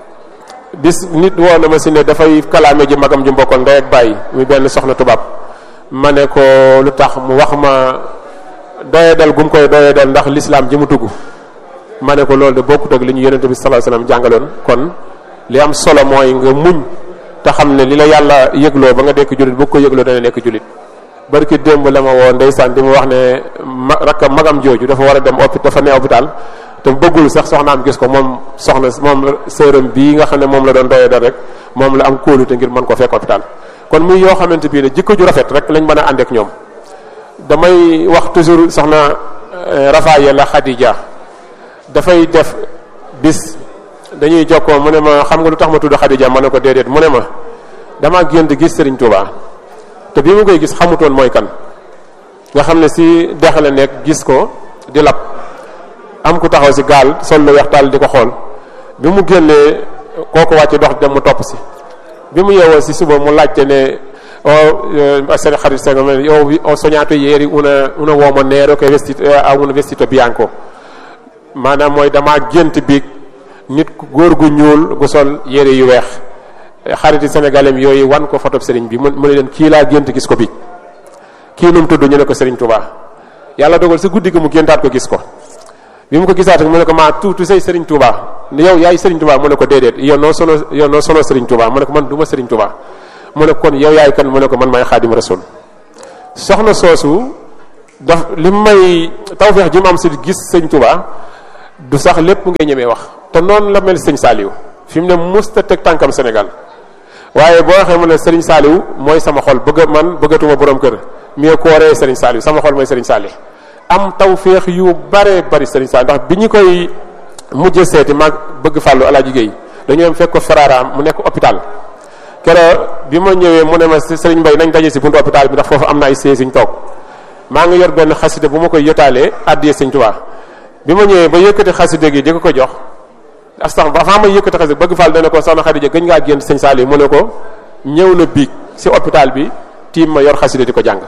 bis nit woo na ma si ne dafay kalaame ji magam ju mbokkoon ndey ak bàyyi muy benn soxna tubaab ma ne ko lu tax mu wax ma doyadal gum koy doyadal ndax l'islam ji mu dugg ma ne ko loolu de bokkut ak li ñu yonente bi sallallahu alayhi wasallam jàngaloon kon li am solo mooy nga muñ te xam ne li la yàlla yëgloo ba nga dekk jullit boo ko yëgloo dana nekk jullit barki démb la ma woo ndeysaan di mu wax ne ma rakk magam jooju dafa war a dem hôpital dafa ne hôpital te bëggul sax soxnaam gis ko moom soxna moom sëram bii nga xam ne moom la doon doyadal rek moom la am kóolute ngir mën ko fekk hôpital kon muy yoo xamante bii ne jikko ju rafet rek lañ mën a ànd ak ñoom damay wax toujours soxna Rafaaya la Khadija dafay def bis dañuy jokkoo mu ne ma xam nga lu tax ma tudd Khadija ma ne ko déedéet mu ne ma damaa gént gis Serigne Touba te bi mu koy gis xamutoon mooy kan nga xam ne si dex la nekk gis ko di lab am ku taxaw si gaal sol lu weex tàll di ko xool bi mu génnee kooku wàcce dox dem mu topp si bi mu yeewoo si suba mu laajte ne o seen xarit seen io ho sognato ieri una una uomo nero che vestito ha un vestito bianco maanaam mooy damaa gént bi nit góor gu ñuul gu sol yére yu weex xariti sénégalais yooyu wan ko photo sëriñ bi mu ne leen kii laa gént gis ko bi kii nu mu tudd ñu ne ko Sëriñ Touba yàlla dogal si guddi gi mu géntaat ko gis ko bi mu ko gisaat mu ne ko maa tu tu say Sëriñ Touba yow yaay Sëriñ Touba mu ne ko déedéet yow noo sono yow noo sono Sëriñ Touba mu ne ko man du ma Sëriñ Touba mu ne kon yow yaay kan mu ne ko man maay xaadim rasul. soxna soosu daf li may tawfeex ji mu am si gis sëñ Touba du sax lépp ngay ñemee wax te noonu la mel sëñ Saliou fi mu ne musta teg tànkam Sénégal waaye boo waxee mu ne Serigne Saliou mooy sama xol bëgg man bëggatuma borom kër mieux kooree Serigne Saliou sama xol mooy Serigne Saliou am tawfeex yu bare bari Serigne Saliou ndax bi ñu koy mujjee seeti mag bëgg fàllu Alaaji Géey dañu dem fekk ko Ferrara mu nekk hôpital keroog bi ma ñëwee mu ne ma Serigne Mbaye nañ daje si buntu hôpital bi ndax foofu am na ay sées ñu toog maa ngi yor benn xaside bu ma koy yotaalee addiyee Serigne Touba bi ma ñëwee ba yëkkati xaside gi di ko ko jox astax ba fa ma yëkkati xaside bëgg fàll dana ko soxna Xadija gëñ ngaa génn Serigne Saliou mu ne ko ñëw na biig si hôpital bi tiim ma yor xaside di ko jàng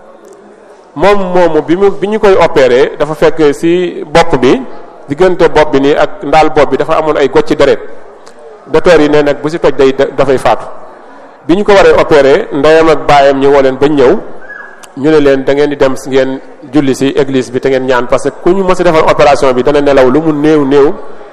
moom moomu bi mu bi ñu koy opéré dafa fekk si bopp bi diggante bopp bi nii ak ndaal bopp bi dafa amoon ay gocci deret docteur yi ne nag bu si toj day dafay faatu bi ñu ko waree opéré ndeyam ak baayam ñu woo leen bañ ñëw ñu ne leen da ngeen di dem ngeen julli si église bi te ngeen ñaan parce que ku ñu mës a defal opération bi dana nelaw lu mu néew néew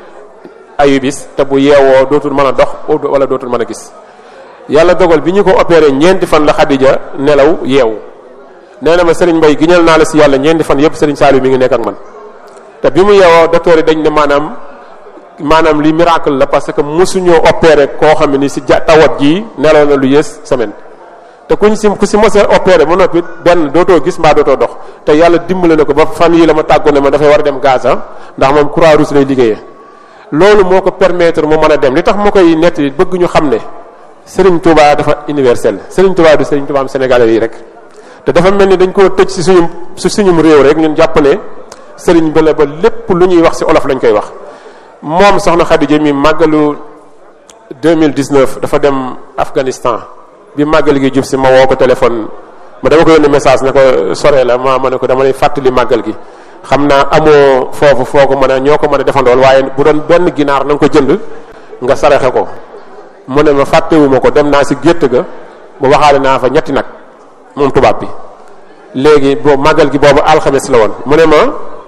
ayubis te bu yeewoo dootul mën a dox wala dootul mën a gis yàlla dogal bi ñu ko opéré ñeenti fan la Xadija nelaw yeewu nee na ma Serigne Mbaye giñal naa la si yàlla ñeenti fan yëpp Serigne Saliou mi ngi nekk ak man te bi mu yeewoo docteur yi dañ ne maanaam maanaam li miracle la parce que mosuñoo opéré koo xam ne ni si ja tawat ji nelaw na lu yées semaine te kuñ si ku si mos a opéré ba noppi benn dootoo gis mbaa dootoo dox te yàlla dimbale na ko ba fan yi la ma tàggoo ne ma dafay war a dem Gaza ndax moom Croix-Rouge lay liggéeyee loolu moo ko permettre mu mën a dem li tax moo koy nett bëgg ñu xam ne Serigne Touba dafa universel Serigne Touba du Serigne Touba am Sénégalais yi rek te dafa mel ni dañ koo tëj si suñu si suñum réew rek ñun jàpp ne Serigne bi la ba lépp lu ñuy wax si olof lañ koy wax moom soxna Khadija mi màggalu deux mille dix-neuf dafa dem Afghanistan bi màggal gi jub si ma woo ko téléphone ma dama ko yónnee message ne ko sore la ma ma ne ko dama lay fàttali màggal gi xam naa amoo foofu foo ko mën a ñoo ko mën a defandool waaye bu doon benn ginaar na nga ko jënd nga saraxe ko mu ne ma fàttewuma ko dem naa si gétt ga ba waxaale naa fa ñetti nag moom tubaab bi léegi boobu màggal gi boobu alxames la woon mu ne ma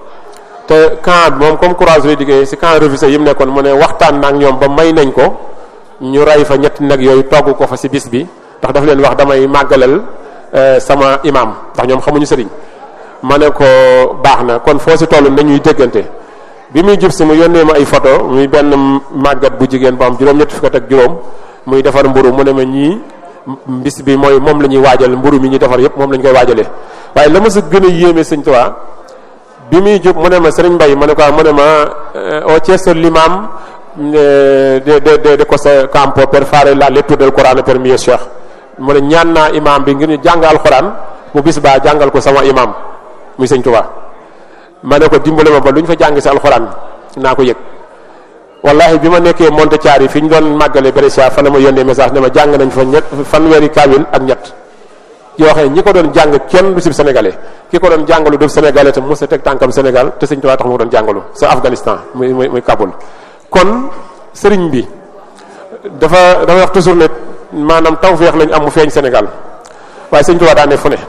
te camp moom comme courage lay liggéey si camp refusé yi mu nekkoon mu ne waxtaan na ak ñoom ba may nañ ko ñu rey fa ñetti nag yooyu togg ko fa si bis bi ndax dafa leen wax damay màggalal sama imam ndax ñoom xamuñu sëriñ ma ne ko baax na kon foo si toll nañuy déggante bi muy jub si mu yónnee ma ay photo muy benn màggat bu jigéen bu am juróom-ñetti fukk ak juróom muy defar mburu mu ne ma ñii bis bi mooy moom la ñuy waajal mburu mi ñuy defar yépp moom la ñu koy waajalee waaye la ma sa gën a yéeme sëñ Tuubaa bi muy jub mu ne ma Serigne Mbaye ma ne ko mu ne ma ho chiesto l'imam de de de de questo campo per fare la lettura del Corano per mio cheikh mu ne ñaan naa imam bi ngir ñu jàng alxuraan bu bis baa jàngal ko sama imam muy sëñ Tuubaa ma ne ko dimbale ma ba lu ñu fa jàng si alxuraan naa ko yëg wallahi bi ma nekkee Montechiari fi ñu doon màggale Brescia fa la ma yónnee message ne ma jàng nañ fa ñett fanweeri kaamil ak ñett yoo xam ne ñi ko doon jàng kenn du si sénégalais ki ko doon jàngalu du sénégalais te mos a teg tànkam Sénégal te sëñ Tuubaa tax mu doon jàngalu sa Afghanistan muy muy muy Kaboul kon sëriñ bi dafa dafa wax toujours ne maanaam tawfeex lañ am mu feeñ Sénégal waaye sëñ Tuubaa daa ne fu ne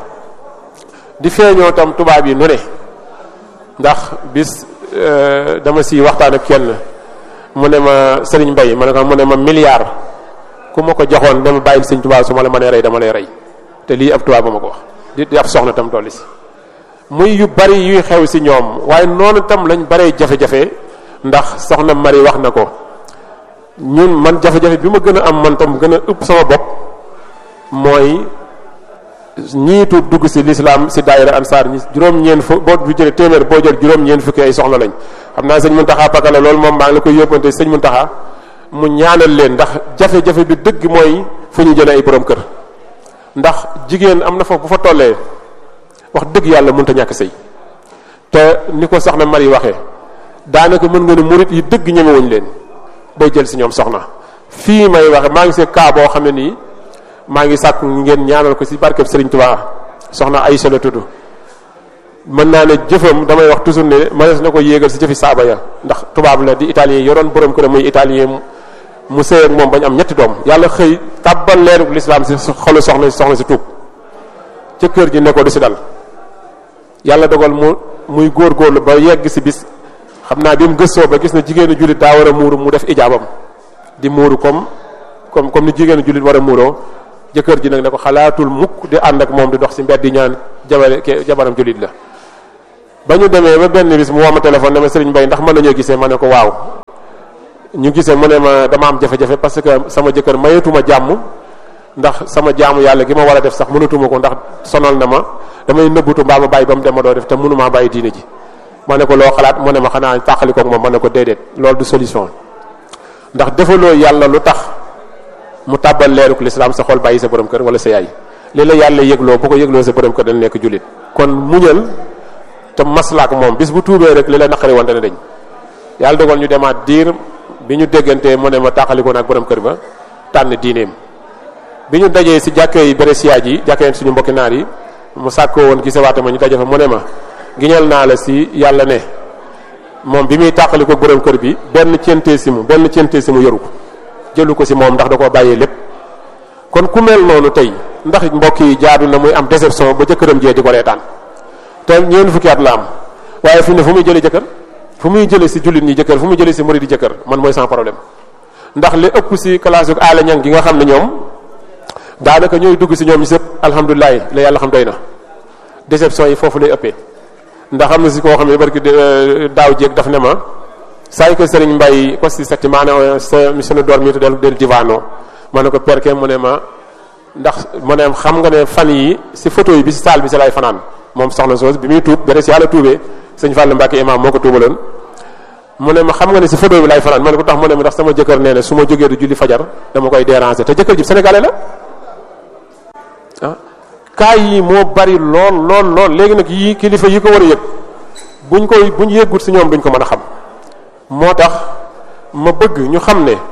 di feeñoo tam tubaab yi nu ne ndax bis dama si waxtaan ak kenn mu ne ma Serigne Mbaye ma ne ko mu ne ma milliard ku ma ko joxoon dama bàyyil sëñ Tuubaa su ma la mënee rey dama lay rey te lii ab tubaab ba ma ko wax di di ab soxna tam dolli si muy yu bari yuy xew si ñoom waaye noonu tam lañ baree jafe-jafe ndax soxna Mari wax na ko ñun man jafe-jafe bi ma gën a am man tam gën a ëpp sama bopp mooy ñiitu dugg si l'islam si daayira ansaar ñi juróom-ñeent fu boo bu jëlee téeméer boo jël juróom-ñeent fukki ay soxna lañ xam naa sëñ Muntaxa Pakala loolu moom maa ngi la koy yóbbante sëñ Muntaxa mu ñaanal leen ndax jafe-jafe bi dëgg mooy fu ñu jëlee ay borom kër ndax jigéen am na foofu bu fa tollee wax dëgg yàlla mënut a ñàkk sëy te ni ko soxna Mari waxee daanaka mën nga ne murit yi dëgg ñemewuñ leen bay jël si ñoom soxna fii may waxe maa ngi see kaa boo xam ne nii maa ngi sàkk ngeen ñaanal ko si barkeb Serigne Touba soxna Aïcha la tudd mën naa ne jëfam damay wax toujours ne mënees na ko yéegal si jëfi saaba ya ndax tubaab la di italien yoroon borom kër muy italien mu sëy ak moom bañ am ñetti doom yàlla xëy tàbbal leerug lislaam si xolu soxna si soxna si tuub ca kër gi ne ko du si dal yàlla dogal mu muy góorgóorlu ba yegg si bis xam naa bi mu gëstoo ba gis na jigéenu jullit daa war a muuru mu def ijaabam di muuru comme comme comme ni jigéenu jullit war a muuroo jëkkër ji nag ne ko xalaatul mukk di ànd ak moom di dox si mbedd di ñaan jabare jabaram jullit la. ba ñu demee ba benn bis mu woo ma téléphone ne ma Serigne Mbaye ndax mën nañoo gisee ma ne ko waaw ñu gisee mu ne ma dama am jafe-jafe parce que sama jëkkër mayetuma jàmm ndax sama jaamu yàlla gi ma war a def sax mënatuma ko ndax sonal na ma damay nëbbutu mbaa ma bàyyi ba mu dem ma doo def te mënumaa bàyyi diine ji. ma ne ko loo xalaat mu ne ma xanaa tàqali koog moom ma ne ko déedéet loolu du solution ndax defaloo yàlla lu tax mu tàbbal leeruk lislaam sa xol bàyyi sa borom kër wala sa yaay li la yàlla yëgloo bu ko yëgloo sa borom kër dana nekk jullit kon muñal te maslaak moom bis bu tuubee rek li la naqari woon dana dañ. yàlla dogal ñu demaat diir bi ñu déggantee mu ne ma tàqalikoo naag borom kër ba tànn diineem bi ñu dajee si jàkkee yi Brescia ji jàkkee suñu mbokki naar yi mu sàkkoo woon gisewaate ma ñu daje fa mu ne ma giñal naa la si yàlla ne moom bi muy tàqali ko borom kër bi benn centee si mu benn centee si mu yoru ko jëlu ko si moom ndax da koo bàyyee lépp. kon ku mel noonu tey ndax mbokk yi jaadu na muy am déception ba jëkkëram jee di ko reetaan te ñeent fukki at la am waaye fi ne fu muy jëlee jëkkër fu muy jëlee si jullit ñi jëkkër fu muy jëlee si murid di jëkkër man mooy sans problème ndax li ëpp si classe yu aala ñang gi nga xam ne ñoom daanaka ñooy dugg si ñoom ñi sëpp alhamdulilah la yàlla xam doy na déception yi foofu lay ëppee. ndax am na si koo xam ne barki daaw jéeg daf ne ma sai que Serigne Mbaye questi settimane se mi sono dormito del del divano ma ne ko perché mu ne ma ndax mu ne xam nga ne fan yi si photo yi bi si saal bi si lay fanaan moom soxna soos bi muy tuub bere si yàlla tuubee sëñ Fallou Mbacke imam moo ko tuubaloon mu ne ma xam nga ne si photo bi lay fanaan ma ne ko tax mu ne ma ndax sama jëkkër nee na su ma jógee du julli fajar dama koy déranger te jëkkër ji sénégalais la ah kaay yi moo bari lool lool lool léegi nag yii kilifa yi ko war a yëg buñ koy buñ yëggut si ñoom duñ ko mën a xam moo tax ma bëgg ñu xam ne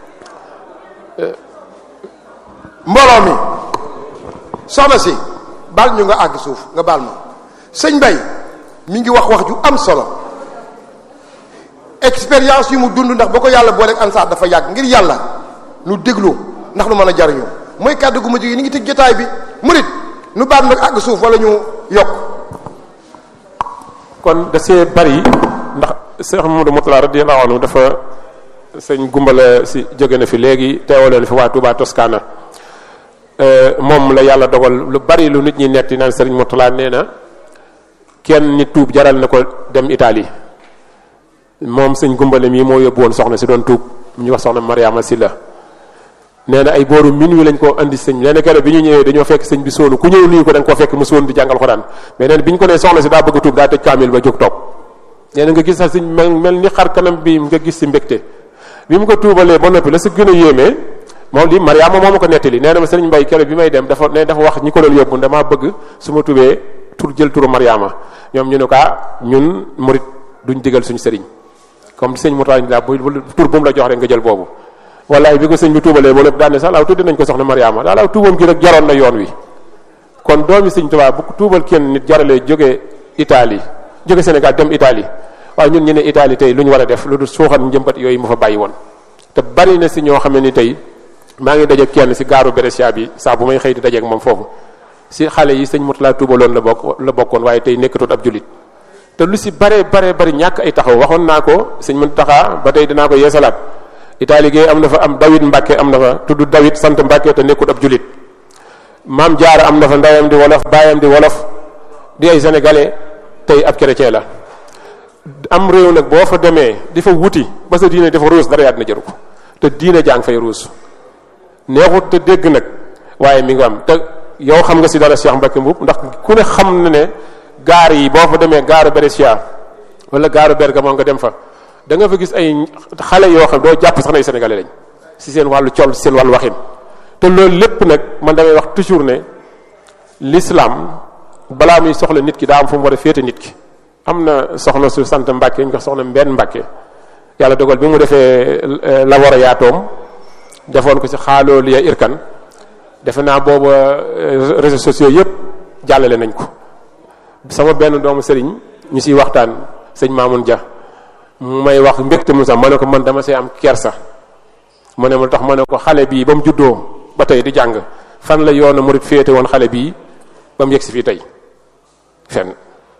mbooloo mi soxna si baal ñu nga àgg suuf nga baal ma sëñ Mbaye mi ngi wax wax ju am solo expérience yu mu dund ndax ba ko yàlla booleeg ansaar dafa yàgg ngir yàlla nu déglu ndax nu mën a jariñu mooy kàddu gu mujj yi ni ngi tëj jotaay bi murit nu baal nag àgg suuf wala ñu yokk kon da see bari ndax Cheikh Mamadou Moutala radiyallahu anhu dafa sëñ gumbala si jóge na fi léegi teewaleen fi waa Touba Toscana moom la yàlla dogal lu bari lu nit ñi netti naan sëriñ Moutala nee na kenn nit tuub jaral na ko dem Italie moom sëñ gumbale mii moo yóbbu woon soxna si doon tuub ñu wax soxna Mariama Silla nee na ay booru minuit lañ ko andi sëñ nee na keroog bi ñu ñëwee dañoo fekk sëñ bi sóonu ku ñëw nuyu ko da nga ko fekk mu sóon di jàngal Xuraan mais nee na bi ñu ko nee soxna si daa bëgg a tuub daa tëj kaamil ba jóg toog nee na nga gis sax sëñ mel mel ni xar kanam bi nga gis si mbégte bi mu ko tuubalee ba noppi la si gën a yéemee moom li Mariama moo ma ko nettali nee na ma sëriñ Mbay keroog bi may dem dafa ne dafa wax ñi ko doon yóbbu damaa bëgg su ma tubee tur jël turu Mariama ñoom ñu ne ko ñun murit duñ digal suñu sëriñ comme sëñ Mourtada la bu tur bu mu la jox rek nga jël boobu wallaay bi ko sëñ bi tuubalee ba lépp daan ne sax laaw tuddi nañ ko soxna Mariama daa laaw tuubam gi rek jaroon na yoon wi kon doomi sëñ Tuubaa bu tuubal kenn nit jaralee jóge Italie jóge Sénégal dem Italie waaye ñun ñu ne Italie tey lu ñu war a def lu dul suuxat njëmbat yooyu mu fa bàyyi woon te bari na si ñoo xam ne ni tey maa ngi daje kenn si gaaru Brescia bi saa bu may xëy di dajeeg moom foofu si xale yi sëñ Mourtada tuubaloon la bokk la bokkoon waaye tey nekkatut ab jullit te lu si bare bare bari ñàkk ay taxaw waxoon naa ko sëñ Mountakha ba tey dinaa ko yeesalaat Italie gi am na fa am David Mbacke am na fa tudd David sant Mbacke te nekkut ab jullit maam Jaara am na fa ndeyam di wolof baayam di wolof di ay sénégalais tey ab chrétien la am réew nag boo fa demee di fa wuti ba sa diine dafa ruus dara yaat na jëru ko te diine jàng fay ruus neexut te dégg nag waaye mi ngi am te yow xam nga si dara Cheikh Mbacke Mbuub ndax ku ne xam na ne gaar yi boo fa demee gaaru Brescia wala gaaru Bergamo nga dem fa da nga fa gis ay xale yoo xam doo jàpp sax na ay sénégalais lañ si seen wàllu col si seen wàllu waxin te loolu lépp nag man damay wax toujours ne l'islam balaa muy soxla nit ki daa am fu mu war a féete nit ki am na soxna su sant Mbàkke ñu ko soxna Mbenn Mbàkke yàlla dogal bi mu defee labora yaatoom defoon ko ci xaaloo liya irkan defe naa booba réseaux sociaux yëpp jàllale nañ ko sama benn doomu sëriñ ñu siy waxtaan sëñ Mamoun Dia mu may wax mbégte mu sax ma ne ko man dama see am kersa mu ne ma tax ma ne ko xale bii ba mu juddoo ba tey di jàng fan la yoonu murit féete woon xale bii ba mu yegg si fii tey fenn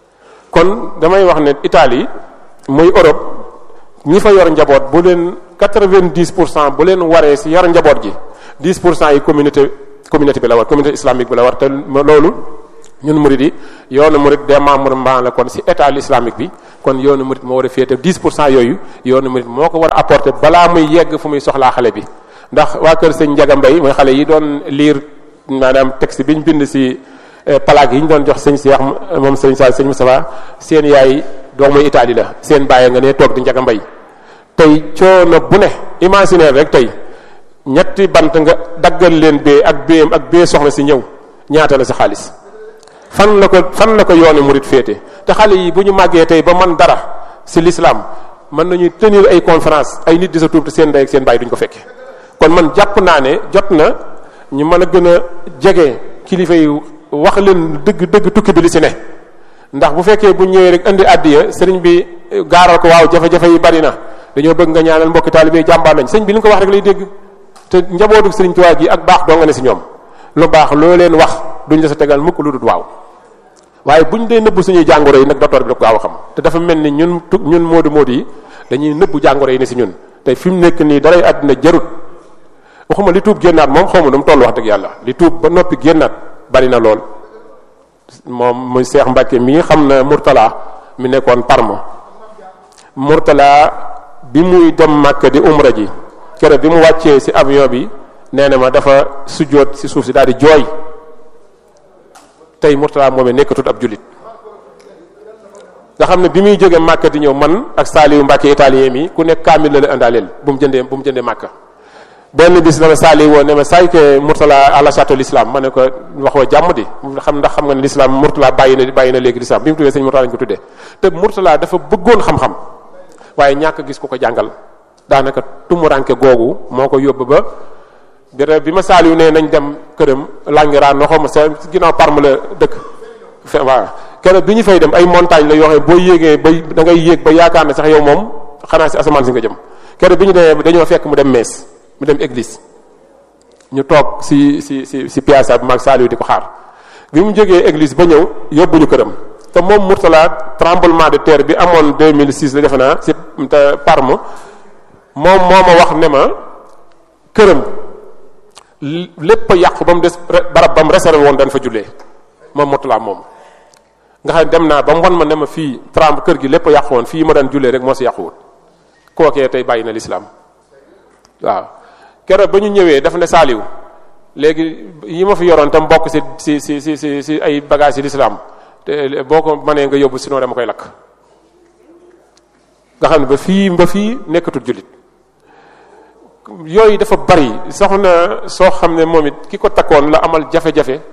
kon damay wax ne Italie muy Europe ñi fa yor njaboot bu leen quatre-vingt-dix pour cent bu leen waree si yor njaboot gi dix pour cent yi communauté communauté bi la war communauté islamique bi la war te loolu ñun murid yi yoonu murid démembrement la kon ci état islamique bi kon yoonu murid moo war a féete dix pour cent yooyu yoonu murid moo ko war a apporter balaa muy yegg fu muy soxlaa xale bi ndax waa kër sëñ Njaga Mbay mooy xale yi doon lire maanaam texte bi ñu bind ci plaque yi ñu doon jox sëñ Cheikh moom sëñ Sall sëñ Moustapha seen yaay doomu Italie la seen bàyyi nga ne toog di Njaga Mbay tey coono bu ne imaginer rek tey ñetti bant nga daggal leen bee ak béem ak bee soxna si ñëw ñaata la sa xaalis fan la ko fan la ko yoonu murid féete te xale yi bu ñu màggee tey ba man dara ci l'islam mën nañu tenir ay conférence ay nit di sa tuub te seen ndey ak seen bàyyi duñ ko fekke kon man jàpp naa ne jot na ñu mën a gën a jege kilifa yi wax leen dëgg dëgg tukki bi li ci ne ndax bu fekkee bu ñëwee rek indi addiya sëriñ bi gaaral ko waaw jafe-jafe yi bari na dañoo bëgg nga ñaanal mbokki taalibe yi jàmbaar nañ sëñ bi li nga ko wax rek lay dégg te njabootu sëriñ Tuubaa gi ak baax doo nga ne ci ñoom lu baax loo leen wax duñ la sa tegal mukk lu dul waaw waaye buñ dee nëbb suñuy jàngoro yi nag docteur bi da ko gaaw a xam te dafa mel ni ñun ñun moodu moodu yi dañuy nëbb jàngoro yi ne ci ñun te fi mu nekk nii daray àddina jarut waxuma li tuub génnaat moom xawma nu mu toll wax dëgg yàlla li tuub ba noppi génnaat bari na lool moom muy Cheikh Mbacke mii xam na Mourtala mi nekkoon Parma Mourtala bi muy dem Màkka di umra ji kere bi mu wàccee ci avion bi nee na ma dafa sujjóot ci suuf si daal di jooy tey Mourtala moomee nekkatut ab jullit nga xam ne bi muy jógee Màkka di ñëw man ak Saliou Mbacke italien mi ku nekk kaamil la la indaaleel bu mu jëndee bu mu jëndee Màkka benn bis dama Saliou woon ne ma saay ke Mourtala à la château l'islam ma ne ko waxoo jàmm di xam ndax xam nga ne l'islam Mourtala bàyyi na bàyyi na léegi l'islam bi mu tuddee sëñ Mourtala lañ ko tuddee te Mourtala dafa bëggoon xam-xam waaye ñàkk gis ku ko jàngal daanaka tumuranke googu moo ko yóbbu ba bi ma Saliou ne nañ dem këram Languerane no xaw ma sa ginnaaw Parme la dëkk fe waaw keroog bi ñu fay dem ay montagne la yoo xam ne boo yéegee ba da ngay yéeg ba yaakaar ne sax yow moom xanaa ci asamaan si nga jëm keroog bi ñu demee dañoo fekk mu dem mees mu dem église ñu toog ci ci ci ci piazza bi mag Saliou di ko xaar bi mu jógee église ba ñëw yóbbuñu këram te moom Mourtala tremblement de terre bi amoon deux mille six la defe naa ci Parme moom moo ma wax ne ma këram lépp a yàqu ba mu des barab ba mu réservé woon dañ fa jullee moom Mourtala moom nga xam ne dem naa ba mu wan ma ne ma fii tremble kër gi lépp a yàqu woon fii ma daan jullee rek moo ci yàquwut kookee tey bàyyi na l'islam waaw keroog ba ñu ñëwee dafa ne Saliou léegi yi ma fi yoroon tam bokk ci ci ci ci ci ci ay bagages yi l'islam te boo ko mënee nga yóbbu sinon dama koy lakk nga xam ne ba fii ba fii nekkatul jullit yooyu dafa bari soxna soo xam ne moom it ki ko takkoon la amal jafe-jafe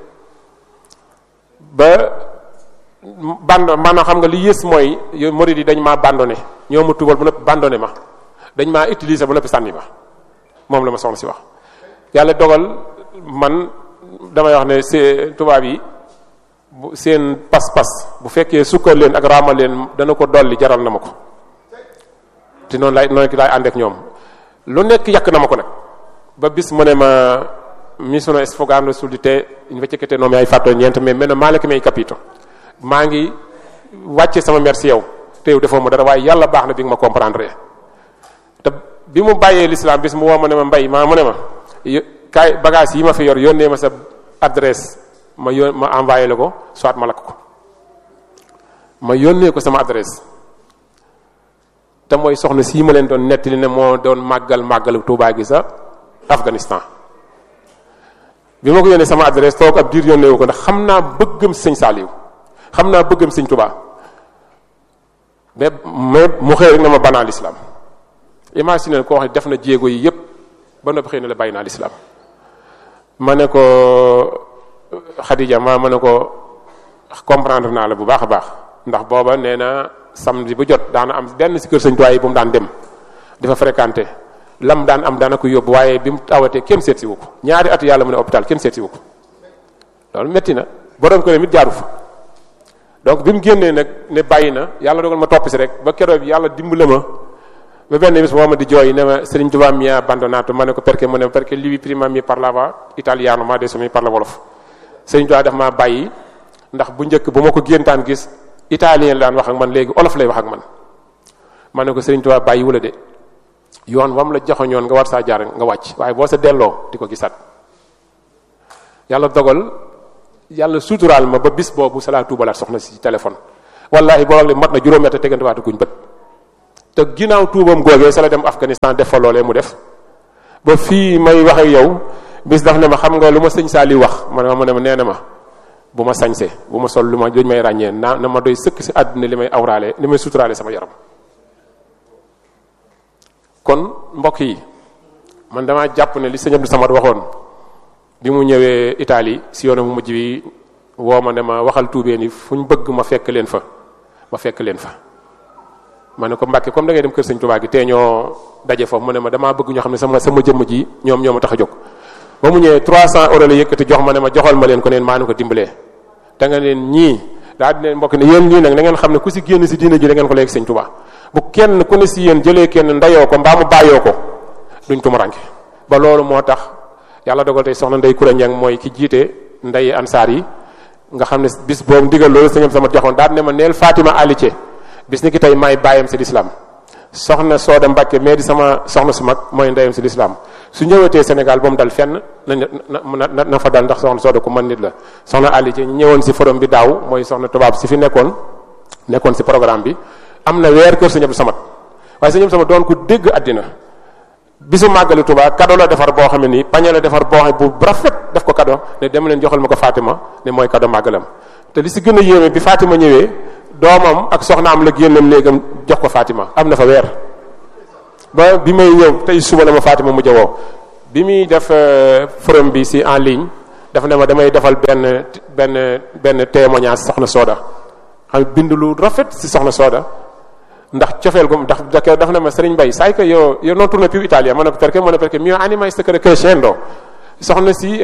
ba band maanaam xam nga li yées mooy yow murid yi dañ maa bandonné ñoo ma tubal bu noppi bandonné ma dañ maa utiliser bu noppi sànni ma moom la ma soxna si wax yàlla dogal man damay wax ne see tubaab yi bu seen pas-pas bu fekkee sukkal leen ak raamal leen dana ko dolli jaral na ma ko te noonu lay noonu ki laay ànd ak ñoom lu nekk yàq na ma ko nag ba bis mu ne ma mi sono sfogando sul di te invece che te non mi hai fatto niente mais meno male che mi hai capito maa ngi wàcce sama merci yow te yow defoo ma dara waaye yàlla baax na bi nga ma comprendre te bi mu bàyyee l'islam bis mu woo ma ne ma mbay maa mu ne ma kaay bagage yi ma fi yor yónnee ma sa adresse ma yón ma envoyé la ko soit ma lakk ko ma yónnee ko sama adresse te mooy soxna sii ma leen doon nettali ne moo doon màggal màggalu Tuubaa gi sa Afghanistan bi ma ko yónnee sama adresse toog ab diir yónnee wu ko ndax xam naa bëggam sëñ Saliou xam naa bëggam sëñ Tuubaa mais mais mu xëy rek na ma banaa l'islam imagine koo xam ne def na jéego yi yépp ba noppi xëy na la bàyyi naa l'islam ma ne ko Khadija ma ma ne ko comprendre naa la bu baax a baax ndax booba nee na samedi bu jot daana am benn ci kër sëñ Tuubaa yi bu mu daan dem dafa fréquenté lam daan am daana ko yóbbu waaye bi mu tawatee kenn seet si wu ko ñaari at yàlla mu ne hôpital kenn seet si wu ko loolu métti na borom ko mit jaaru fa donc bi mu génnee nag ne bàyyi na yàlla dogal ma topp si rek ba keroog yàlla dimbale ma ba benn bis moo ma di jooy ne ma Serigne Touba mi ha abbandonato ma ne ko perché mu ne perché lui prima mi parlava italiano ma adesso mi parla wolof Serigne Touba daf maa bàyyi ndax bu njëkk bu ma ko géntaan gis italien la daan wax ak man léegi olof lay wax ak man ma ne ko Serigne Touba bàyyi wula de yoon wam la joxoñoon nga war saa jaar nga wàcc waaye boo sa delloo di ko gisaat yàlla dogal yàlla suturaal ma ba bis boobu salaa tuubalaat soxna si téléphone wallahi boo le mat na juróomi at tegante waatu guñ bët te ginnaaw tuubam googee sa la dem Afghanistan def fa loolee mu def ba fii may wax ak yow bis daf ne ma xam nga lu ma sëñ Saliou wax ma ne ma ne ma nee na ma bu ma sañse bu ma sol lu ma dañ may ràññee naa na ma doy sëkk si àdduna li may awraale li may suturaale sama yaram kon mbokk yi man damaa jàpp ne li sëñ Abdou Samad waxoon bi mu ñëwee Italie si yoonu mu mujj bi woo ma ne ma waxal tuubee ni fu ñu bëgg ma fekk leen fa ma fekk leen fa ma ne ko Mbàkke comme da ngay dem kër sëñ Tuubaa gi te ñoo daje foofu mu ne ma damaa bëgg ñoo xam ne sama sama jëmm ji ñoom ñoo ma tax a jóg ba mu ñëwee trois cents euros la yëkkati jox ma ne ma joxal ma leen ko neen maa nu ko dimbalee te nga leen ñii daa di leen mbokk ne yéen ñii nag da ngeen xam ne ku si génn si diina ji da ngeen ko léegi sëñ Tuubaa bu kenn ku ne si yéen jëlee kenn ndayoo ko mbaa mu bàyyoo ko duñ tumuranke ba loolu moo tax yàlla dogal tey soxna Ndey Kura Ñang mooy ki jiite nday ansaar yi nga xam ne bis boobu ndigal loolu sëñam sama joxoon daal ne ma neel Fatima Alice bis ni ki tey maay bàyyam si lislaam soxna Sooda Mbàkke mais di sama soxna su mag mooy ndeyam si lislaam su ñëwatee Sénégal ba mu dal fenn na na na fa dal ndax soxna Sooda ku mën nit la soxna Alice ñu ñëwoon si forum bi daaw mooy soxna tubaab si fi nekkoon nekkoon si programme bi am na weer kër sëñ Abdou Samad waaye sëñ Abdou Samad doon ku dégg àddina bisu màggali Tuubaa cadeau la defar boo xam ne nii pañe la defar boo xam bu rafet def ko cadeau ne dem leen joxal ma ko Fatima ne mooy cadeau màggalam te li si gën a yéeme bi Fatima ñëwee doomam ak soxnaam la génnam léegam jox ko Fatima am na fa weer ba bi may ñëw tey suba la ma Fatima mu jawoo bi muy def forum bi si en ligne dafa ne ma damay defal benn benn benn témoignage soxna Sooda xam bind lu rafet si soxna Sooda ndax cofeel gu ndax dafa ne ma Serigne Mbaye sai que io io non torno più Italia ma ne ko perché ma ne perché mio anima sta crescendo soxna si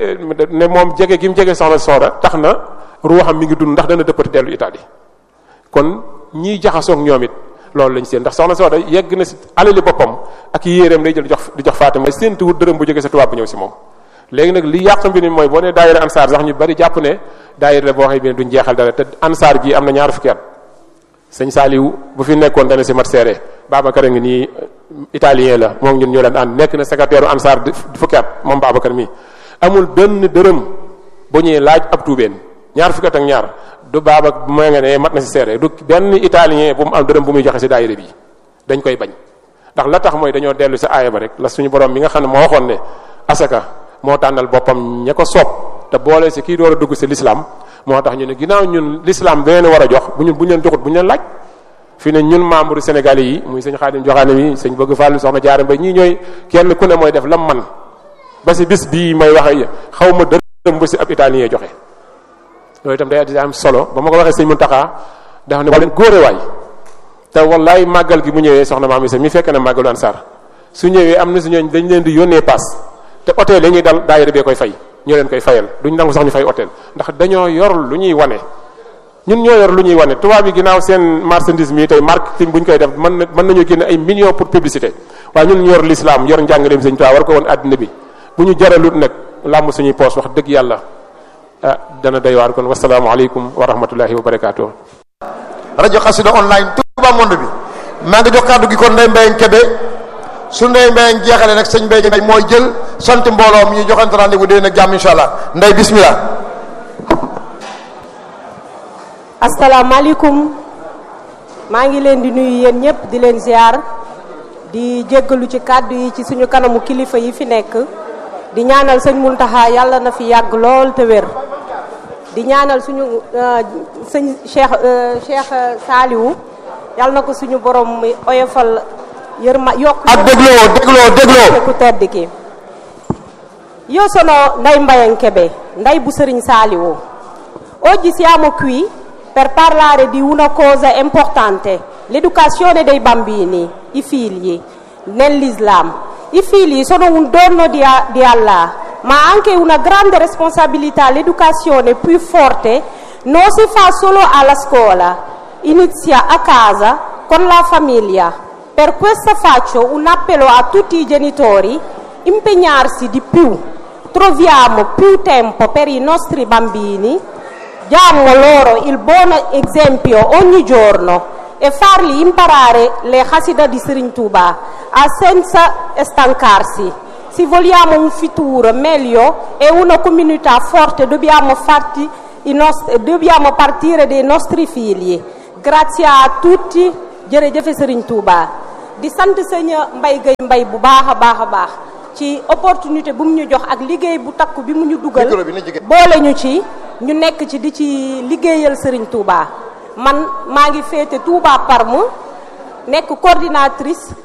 ne moom jege gi mu jege soxna Sooda tax na ruuxam mi ngi dund ndax dana dëppati dellu Italie kon ñiy jaxasoog ñoom it loolu lañ seen ndax soxna Sooda yegg na si alali boppam ak yéeréem lay jël di jox di jox Fatima séentu wut dërëm bu jógee sa tubaab bu ñëw si moom léegi nag li yàq mbir mi mooy boo nee daayira ansaar sax ñu bari jàpp ne daayira la boo xam ne duñ jeexal dara te ansaar gi am na ñaar fukki at sëñ Saliou bu fi nekkoon dana si mat seere Babacar a ngi nii italien la moom ñun ñoo leen ànd nekk na secrétaire ansaar di fukki at moom Babacar mi amul benn dërëm bu ñuy laaj ab tuubeen ñaar fukki at ak ñaar du baaba moo nga ne mat na si seere du benn italien bu mu am dërëm bu muy joxe si daayira bi dañ koy bañ ndax la tax mooy dañoo dellu si aaya ba rek la suñu borom mi nga xam ne moo waxoon ne asaka moo tànnal boppam ña ko soob te boole si kii door a dugg si l'islam moo tax ñu ne ginnaaw ñun l'islam da leen war a jox bu ñun bu ñu leen joxut bu ñu leen laaj fi ne ñun membre sénégalais yi muy sëñ Xaadim Joxaane mi sëñ Bëgg Fall soxna Jaara Mbay ñii ñooy kenn ku ne mooy def lam man ba si bis bii may waxe xaw ma dërëm bu si ab italien joxe loolu itam day di am solo ba ma ko waxee sëñ Muntaxa dafa ne leen góore waay te wallaay màggal gi bu ñëwee soxna maam Isa mi fekk na màggalu Ansaar su ñëwee am na si ñooñ dañ leen di yónnee paas te hôtel yi ñuy dal daayira bee koy fay ñoo leen koy fayal duñ nangu sax ñu fay hôtel ndax dañoo yor lu ñuy wane ñun ñoo yor lu ñuy wane tubaab yi ginnaaw seen marchandise mi tey marketing bu ñu koy def mën na mën nañoo génne ay millions pour publicité waaye ñun yor l'islam yor njàngaleem sëñ Tuubaa war ko woon àddina bi bu ñu jaralut nag làmb suñuy poos wax dëgg yàlla ah dana doy waar kon wasalaamualeykum wa rahmatullahi wa barakaatu. rajo Xassida online Touba monde bi maa ngi jox kàddu gi kon Ndeye Mbaye Kébé su Ndeye Mbaye jeexale nag sëñ Mbaye mooy jël sant mbooloo mi ñu joxante rendez-vous déwén ak jàmm incha allah Ndeye bismillah. asalaamaaleykum maa ngi leen di nuyu yéen ñëpp di leen ziar di jéggalu ci kàddu yi ci suñu kanamu kilifa yi fi nekk di ñaanal sëñ Muntaxa yàlla na fi yàgg lool te wér di ñaanal suñu sëñ Cheikh Cheikh Saliou yàlla na ko suñu borom oyofal yërma yokk ak dégloo dégloo dégloo ku tedd ki io sono Ndeye Mbaye Kébé Ndeye bu Sëriñ Saliou oggi siamo qui per parlare di una cosa importante, l'educazione dei bambini, i figli, nell'Islam. I figli sono un dono di, di Allah, ma anche una grande responsabilità. L'educazione più forte non si fa solo alla scuola, inizia a casa con la famiglia. Per questo faccio un appello a tutti i genitori, impegnarsi di più, troviamo più tempo per i nostri bambini, diamo loro il buon esempio ogni giorno e farli imparare le Xasida di Serigne Touba senza stancarsi. se vogliamo un futuro meglio e una comunità forte dobbiamo, farti i nostri, dobbiamo partire dai nostri figli. Grazie a tutti jërëjëf Serigne Touba di sant sëñ Mbaye Gueye Mbaye bu baax a baax a baax ci opportunité bu mu ñu jox ak liggéey bu takku bi mu ñu dugal boole ñu ci ñu nekk ci di ci liggéeyal Serigne Touba man maa ngi féete Touba Parme nekk coordinatrice